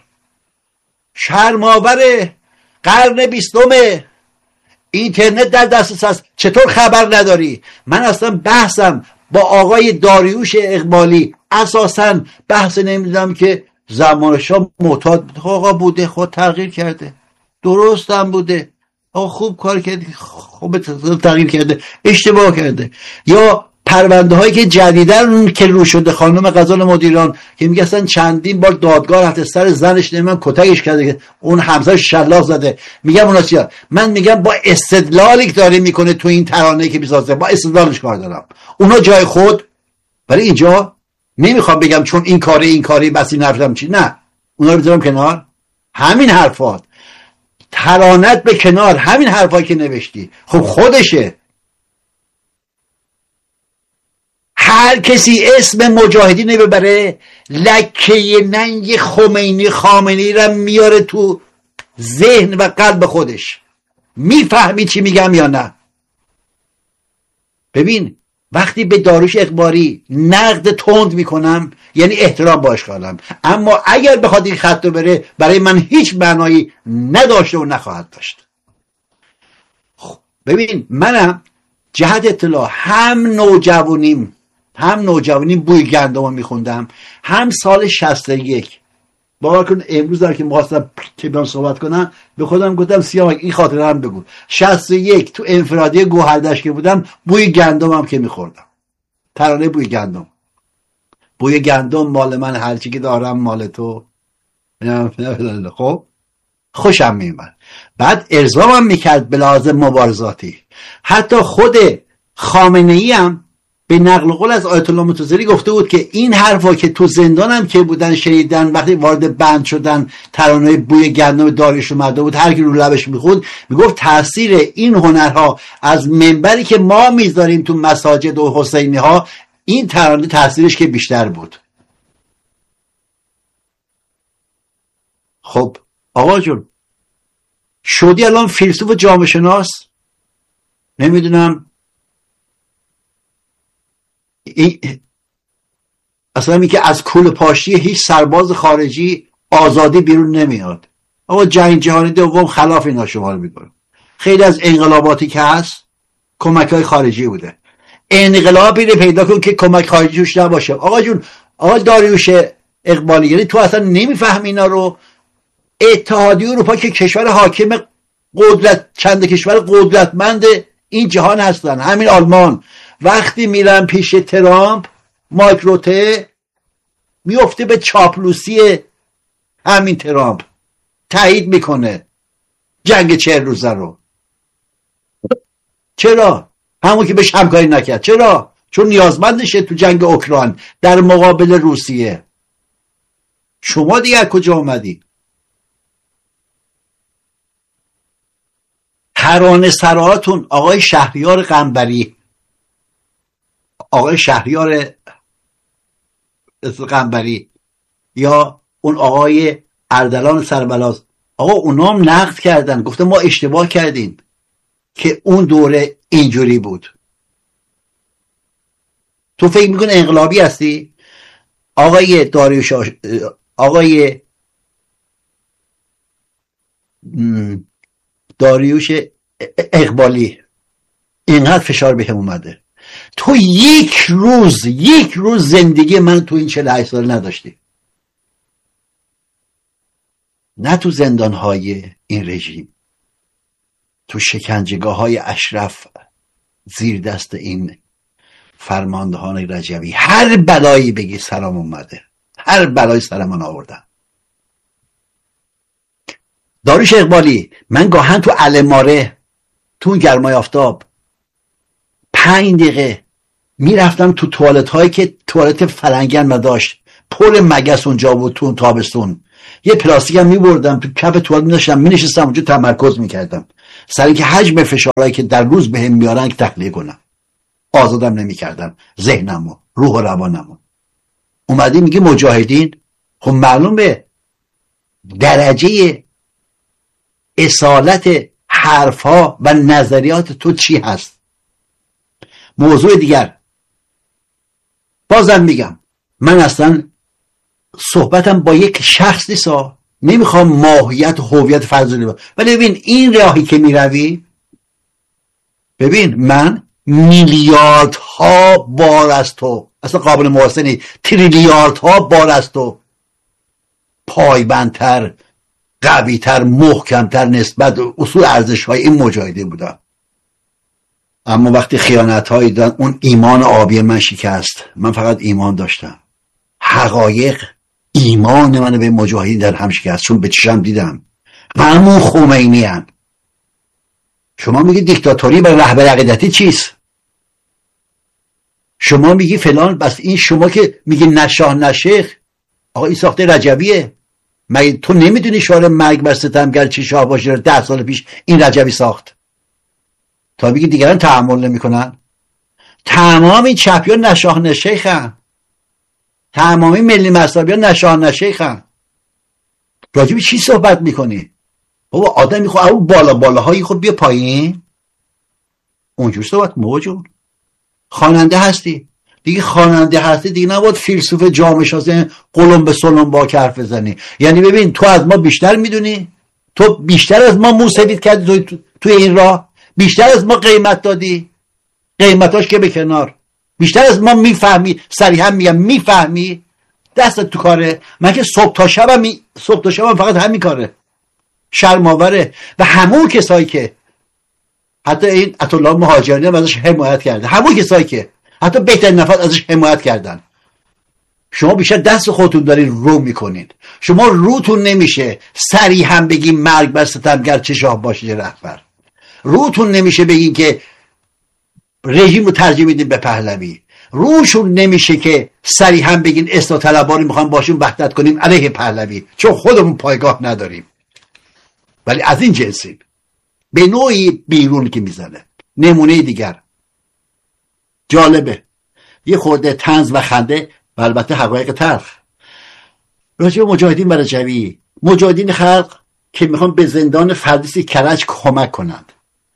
Speaker 1: شرماور قرن بیستمه، اینترنت در دسترس هست، چطور خبر نداری؟ من اصلا بحثم با آقای داریوش اقبالی اساسا بحث نمیدونم که زمان شاه معتاد آقا بوده، خود تغییر کرده، درست هم بوده، آقا خوب کار کرده، خوب تغییر کرده، اشتباه کرده. یا پرونده هایی که جدیدن که رو شده، خانم غزال مدیران که میگه اصلا چندین بار دادگاه رفته سر زنش، نمیدونم کتکش کرده، اون همسر شلاق زده. میگم اونا چیه؟ من میگم با استدلالی که داره میکنه تو این ترانه که میسازه، با استدلالش کار دارم. اونا جای خود، برای اینجا نمیخوام بگم چون این کاری این کاری بس این حرفم چی، نه، اونا رو بذارم کنار. همین حرفات، ترانت به کنار، همین حرفایی که نوشتی خب خودشه. هر کسی اسم مجاهدین ببره لکه ننگ خمینی خامنه‌ای را میاره تو ذهن و قلب خودش. میفهمی چی میگم یا نه؟ ببین وقتی به داریوش اقبالی نقد تند میکنم یعنی احترام باش قائلم، اما اگر بخواد این خط رو بره برای من هیچ معنایی نداشته و نخواهد داشت. خب ببین منم جهت اطلاع هم نوجوانیم هم نوجوانیم بوی گندم میخوندم، هم سال شصت و یک. باور کن امروز دارم که میخواستم که بیان صحبت کنم به خودم گفتم سیامک این خاطره هم بگو. شصت و یک تو انفرادی گوهردشت که بودم بوی گندم هم که میخوردم، ترانه بوی گندم. بوی گندم مال من، هرچی که دارم مال تو. خب خوشم میومد. بعد ارضام میکرد به لحاظ مبارزاتی. حتی خود خامنه‌ای هم به نقل قول از آیت الله متضری گفته بود که این حرفا که تو زندان هم که بودن شنیدن، وقتی وارد بند شدن ترانه بوی گندم داریوش اومده بود، هر کی رو لبش میخوند میگفت تاثیر این هنرها از منبری که ما میذاریم تو مساجد و حسینی ها، این ترانه تاثیرش که بیشتر بود. خب آقا جون شدی الان فیلسوف و جامعه شناس، نمیدونم این اصلا می که از کول پاشی هیچ سرباز خارجی آزادی بیرون نمیاد. آقا جنگ جهانی دوم خلاف اینا شمار میکنه. خیلی از انقلاباتی که هست کمک های خارجی بوده. انقلابی رو پیدا کن که کمک خارجی توش نباشه. آقا جون آقا داریوش اقبالی، یعنی تو اصلا نمیفهمی اینا رو. اتحادیه اروپا که کشور حاکم قدرت، چند کشور قدرتمند این جهان هستن، همین آلمان، وقتی میرن پیش ترامپ مایک روته میفته به چاپلوسی همین ترامپ، تایید میکنه جنگ چهل روزه رو. چرا؟ همون که بهش همکاری نکرد. چرا؟ چون نیازمندشه تو جنگ اوکراین در مقابل روسیه. شما دیگه کجا اومدی؟ ترانه سراتون آقای شهریار قنبری، آقای شهریار قنبری یا اون آقای اردلان سربلاز، آقا اونام نقد کردن، گفته ما اشتباه کردیم که اون دوره اینجوری بود. تو فکر میکنی انقلابی هستی؟ آقای داریوش آقای داریوش اقبالی اینقدر فشار بهم اومده، تو یک روز یک روز زندگی من تو این چهل و هشت سال نداشتی، نه تو زندانهای این رژیم، تو شکنجهگاه های اشرف زیر دست این فرماندهان رجوی، هر بلایی بگی سرم اومده، هر بلایی سر من آوردن. داریوش اقبالی، من گاهن تو علماره تو اون گرمای آفتاب پنج دقیقه میرفتم تو توالت هایی که توالت فرنگن ما داشت، پل مگس اونجا بود تو اون تابستون، یه پلاستیک هم میبردم تو کف توالت می‌نشستم مینشستم اونجا تمرکز میکردم سر اینکه حجم فشارهایی که در روز بهم میارن که تخلیه کنم، آزادم نمیکردم ذهنمو، روح و روانمو. اومدی میگی مجاهدین، خب معلومه درجه اصالت حرفها و نظریات تو چی هست. موضوع دیگر، بازم میگم من اصلا صحبتم با یک شخص نیستا، نمیخوام ماهیت و هویت فرضی با، ولی ببین این راهی که میروی، ببین من میلیاردها بار از تو، اصلا قابل مقایسه نیست، تریلیاردها بار از تو پایبندتر، قویتر، محکمتر نسبت اصول ارزش های این مجاهدین بودم. اما وقتی خیانت هایی دادن، اون ایمان آبی من شکست. من فقط ایمان داشتم، حقایق ایمان من به مجاهدین در هم شکست، چون به چشم دیدم همون خمینی هن. شما میگی دیکتاتوری برای رهبر عقیدتی چیست؟ شما میگی فلان، بس این شما که میگی نشاه نشیخ، آقا این ساخته رجبیه. مگه تو نمیدونی شعار مرگ بر ستمگر چی شاه باشه ده سال پیش این رجبی ساخت؟ تا میگی دیگران تحمل نمیکنن. تمام این چپیان نشاه نشیخن، تمامی ملی مذهبیان نشاه نشیخن. راجب چی صحبت میکنی؟ بابا آدم میخواد اون بالا بالاهایی خود بیا پایین، اونجور صحبت موجود. خواننده هستی دیگه، خواننده هستی دیگه، نباید فیلسوف جامعه شناسی قلم به سلم با حرف بزنی. یعنی ببین تو از ما بیشتر میدونی، تو بیشتر از ما موسوید کردی تو توی این راه، بیشتر از ما قیمت دادی، قیمتاش که به کنار، بیشتر از ما میفهمی، صریحا میگم میفهمی، دستت تو کاره. من که صبح تا شبم می... صبح تا شبم فقط همین کاره، شرم‌آوره. و همون کسایی که حتی این عطاالله مهاجرانی هم ازش حمایت کرده، همون کسایی که حتی بهترین نفر ازش حمایت کردن، شما بیشتر دست خودتون دارین رو میکنین. شما روتون نمیشه صریحا بگین مرگ بر ستمگر چه شاه باشه رهبر، روتون نمیشه بگین که رژیم رو ترجیح میدین به پهلوی، روشون نمیشه که صریحا بگین اصلاح طلبانی میخوام باشون وحدت کنیم علیه پهلوی، چون خودمون پایگاه نداریم. ولی از این جنسیم، به نوعی بیرون که میزنه. نمونه دیگر جالبه، یه خورده طنز و خنده و البته حقایق تلخ راجع به مجاهدین و رجوی. مجاهدین خلق که میخوان به زندان فردیسی کرج کمک کنند.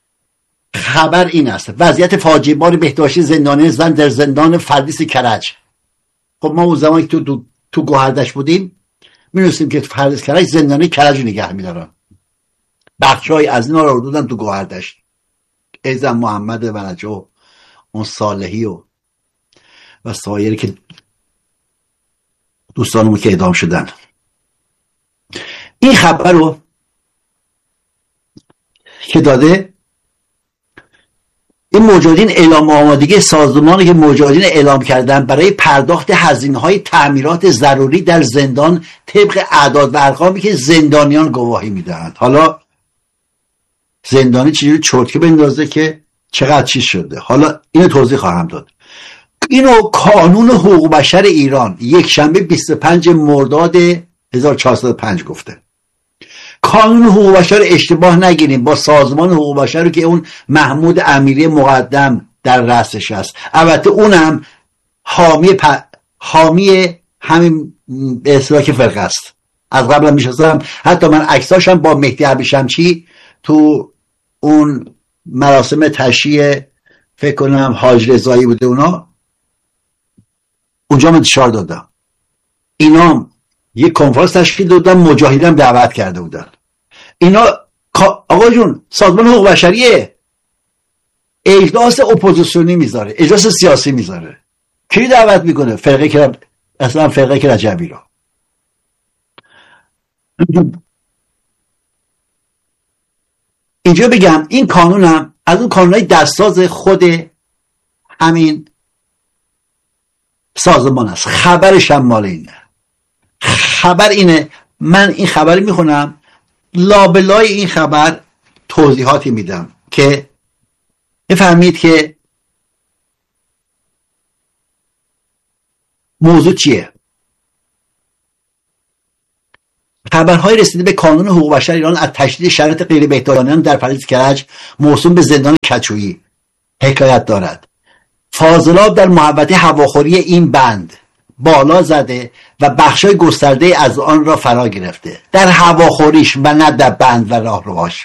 Speaker 1: خبر این است وضعیت فاجعه بار بهداشتی زندانی زن در زندان فردیسی کرج. خب ما اون زمانی که تو تو, تو گوهردش بودیم می‌دونستیم که فردیس کرج زندانی کرج نگه می‌دارن. بخشای از اینا رو دادن تو گوهردش. ایزن محمد ونجو، اون صالحی و و سایری که دوستانمون که اعدام شدن. این خبر رو که داده این مجاهدین اعلام آمادگی سازمانی که مجاهدین اعلام کردن برای پرداخت هزینه‌های تعمیرات ضروری در زندان طبق اعداد و ارقامی که زندانیان گواهی میدهند. حالا زندانی چجوری چرتکه بندازه که چقدر چیز شده، حالا اینو توضیح خواهم داد. اینو کانون حقوق بشر ایران یک شنبه بیست و پنج مرداد هزار و چهارصد و پنج گفته. کانون حقوق بشر اشتباه نگیریم با سازمان حقوق بشر رو که اون محمود امیری مقدم در رأسش هست. البته اونم حامی پ... حامی همین به اصطلاح که فرقه است. از قبل میشستم، حتی من عکساشم با مهدی عبی شمچی تو اون مراسم تشییع فکر کنم حاج رضایی بوده، اونا اونجا من انتشار دادم. اینا یک کنفرانس تشکیل دادن، مجاهدین دعوت کرده بودن. اینا آقا جون سازمان حقوق بشریه اجلاس اپوزیسیونی میذاره، اجلاس سیاسی میذاره، کی دعوت میکنه؟ فرقه که اصلا فرقه که رجبی رو. اینجا بگم این قانونم از اون قانونهای دستساز خود همین سازمان است. خبرش هم مال اینه. خبر اینه، من این خبر میخونم، لابلای این خبر توضیحاتی میدم که بفهمید که موضوع چیه. خبرهای رسیده به کانون حقوق بشر ایران از تشدید شرایط غیر بهداشتیان در پلیس کرج موسوم به زندان کجویی حکایت دارد. فاضلاب در محوطه هواخوری این بند بالا زده و بخشای گسترده از آن را فرا گرفته. در هواخوریش و نه در بند و راهروهاش.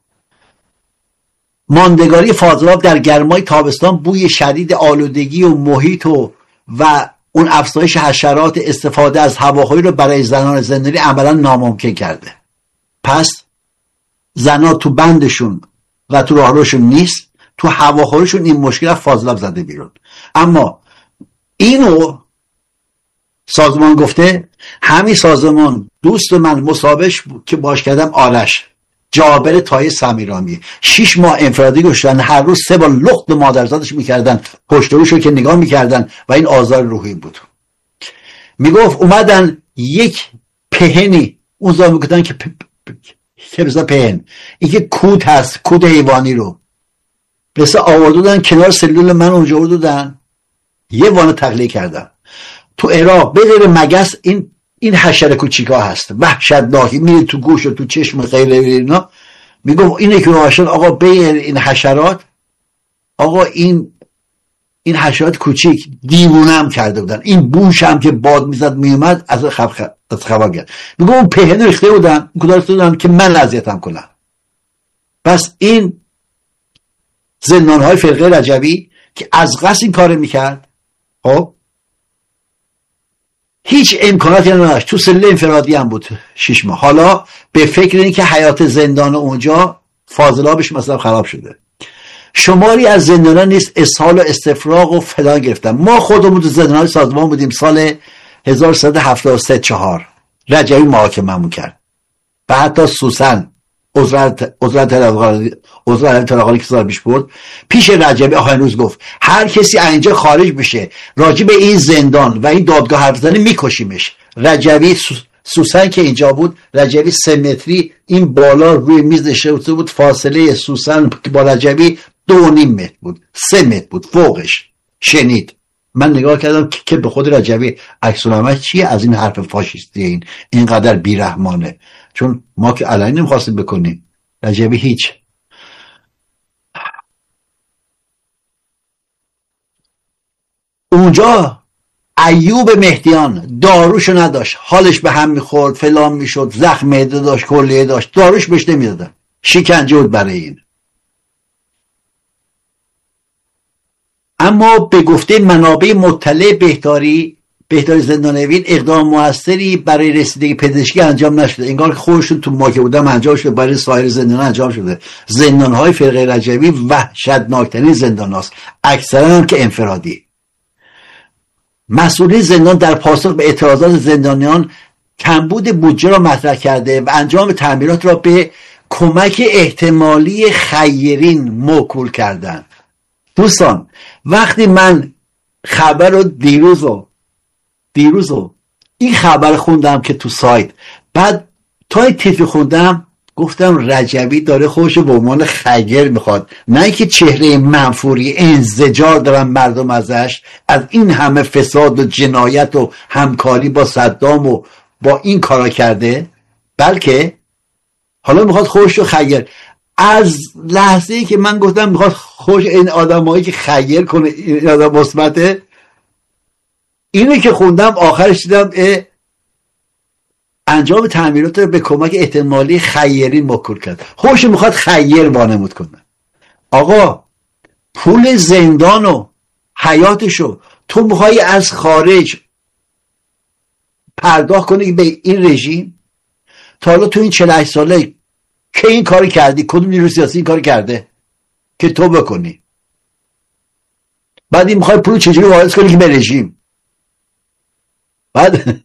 Speaker 1: ماندگاری فاضلاب در گرمای تابستان بوی شدید آلودگی و محیط و و اون افزایش حشرات استفاده از هواخوری رو برای زنان زندانی عملا ناممکن کرده. پس زنان تو بندشون و تو راهروشون نیست، تو هواخوریشون این مشکل از فاضلاب زده بیرون. اما اینو سازمان گفته، همین سازمان دوست من مصاحبهش که باش کردم آرش جابر تای سمیرامی شیش ماه انفرادی گشتن، هر روز سه بار لخت به مادرزادش میکردن، پشت روشو که نگاه میکردن و این آزار روحی بود. میگفت اومدن یک پهنی اون زمان میگفتن که که بسا پهن، این که کود هست، کود حیوانی رو بسا آوردودن کنار سلول من اونجا آوردودن، یه وانه تقلیه کردن. تو عراق به غیر مگس این این حشره کوچیکا هست، وحشتناکی، میره تو گوش و تو چشم غیر اینا. میگم اینه که روشن آقا بین این حشرات، آقا این این حشرات کوچیک دیوونم کرده بودن. این بوش هم که باد میزد میومد از خبر از خبر گرفت. میگم اون پهن ریخته بودن، کدار ریخته بودن که من اذیتم کنم. پس این زندان های فرقه رجبی که از قصد این کار میکرد، خب هیچ امکاناتی نداشت. تو سله انفرادی هم بود شش ماه. حالا به فکر این که حیات زندان اونجا فاضلابش مثلا خراب شده. شماری از زندانان نیست اسهال و استفراغ و فلان گرفتن. ما خودمون تو زندانهای سازمان بودیم سال هزار و سیصد و هفتاد و سه چهار رجبی محاکمه‌مون کرد. و حتی سوسن عذرت عذرت عذرت طلاقانی که سال پیش بود پیش رجبی آخرین روز گفت هر کسی اینجا خارج بشه راجع به این زندان و این دادگاه حرف بزنه میکشیمش. رجبی سوسن که اینجا بود، رجبی سه متری این بالا روی میز نشسته بود، فاصله سوسن با رجبی دو نیم متر بود، سه متر بود فوقش. شنید من نگاه کردم که به خود رجبی عکس العمل چیه از این حرف فاشیستی، این اینقدر بیرحمانه، چون ما که علنی نمیخواستیم بکنیم. رجبی هیچ. اونجا ایوب مهدیان داروشو نداشت، حالش به هم میخورد، فلان میشد، زخم معده داشت، کلیه داشت، داروش بهش نمیدادن، شکنجه بود برای این. اما به گفته منابع مطلع بهداری بهداری زندان اوین اقدام موثری برای رسیدگی پزشکی انجام نشده. انگار که خودشون تو ما که بودم انجام شده، برای سایر زندان انجام شده. زندان‌های فرقه رجبی وحشتناکترین زندان هاست، اکثرا هم که انفرادی. مسئولین زندان در پاسخ به اعتراضات زندانیان کمبود بودجه را مطرح کرده و انجام تعمیرات را به کمک احتمالی خیرین موکول کردند. دوستان وقتی من خبر رو دیروز و دیروز و این خبر خوندم که تو سایت، بعد تا تیتر خوندم گفتم رجبی داره خودشو به عنوان خیر میخواد، نه اینکه چهره منفوری انزجار دارن مردم ازش، از این همه فساد و جنایت و همکاری با صدام و با این کارا کرده، بلکه حالا میخواد خودشو خیر. از لحظه‌ای که من گفتم میخواد خوش این آدمایی که خیر کنه، این آدم مثبته، اینه که خوندم آخرش دیدم انجام تعمیرات رو به کمک احتمالی خیرین موکول کرد. خوش میخواد خیر وانمود کنه. آقا پول زندان و حیاتشو تو میخوای از خارج پرداخت کنی به این رژیم؟ تا حالا تو این چهل و هشت ساله که این کاری کردی؟ کدوم نیروی سیاسی این کاری کرده که تو بکنی؟ بعد این میخوای پول چجوری واریز کنی که به رژیم؟ بعد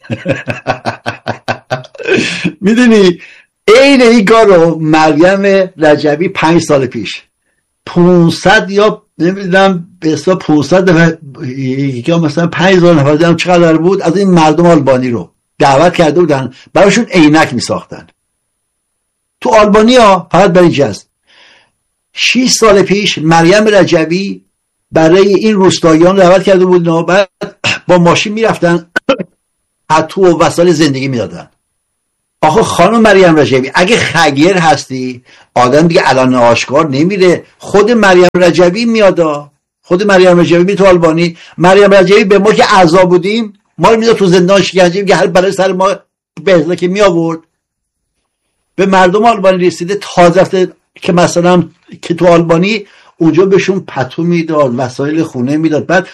Speaker 1: میدونی این این کار رو مریم رجبی پنج سال پیش پونصد یا نمیدونم به حساب پونصد دفعه یا مثلا پنج هزار نفر دیدم چقدر بود از این مردم آلبانی رو دعوت کرده بودن براشون عینک میساختن تو آلبانی ها، فقط برای جذب. شش سال پیش مریم رجبی برای این روستاییان دعوت کرده بود، بعد با ماشین میرفتن حتو و وسایل زندگی میدادن. آخه خانم مریم رجبی اگه خیر هستی آدم دیگه الان آشکار نمیره، خود مریم رجبی میادا، خود مریم رجبی می تو آلبانی. مریم رجبی به ما که اعضا بودیم ما رو میداد تو زندان شکنجه که هر برای سر ما بهزا که می آورد به مردم آلبانی رسیده تازه که مثلا که تو آلبانی اونجا بهشون پتو میداد، وسایل خونه میداد. بعد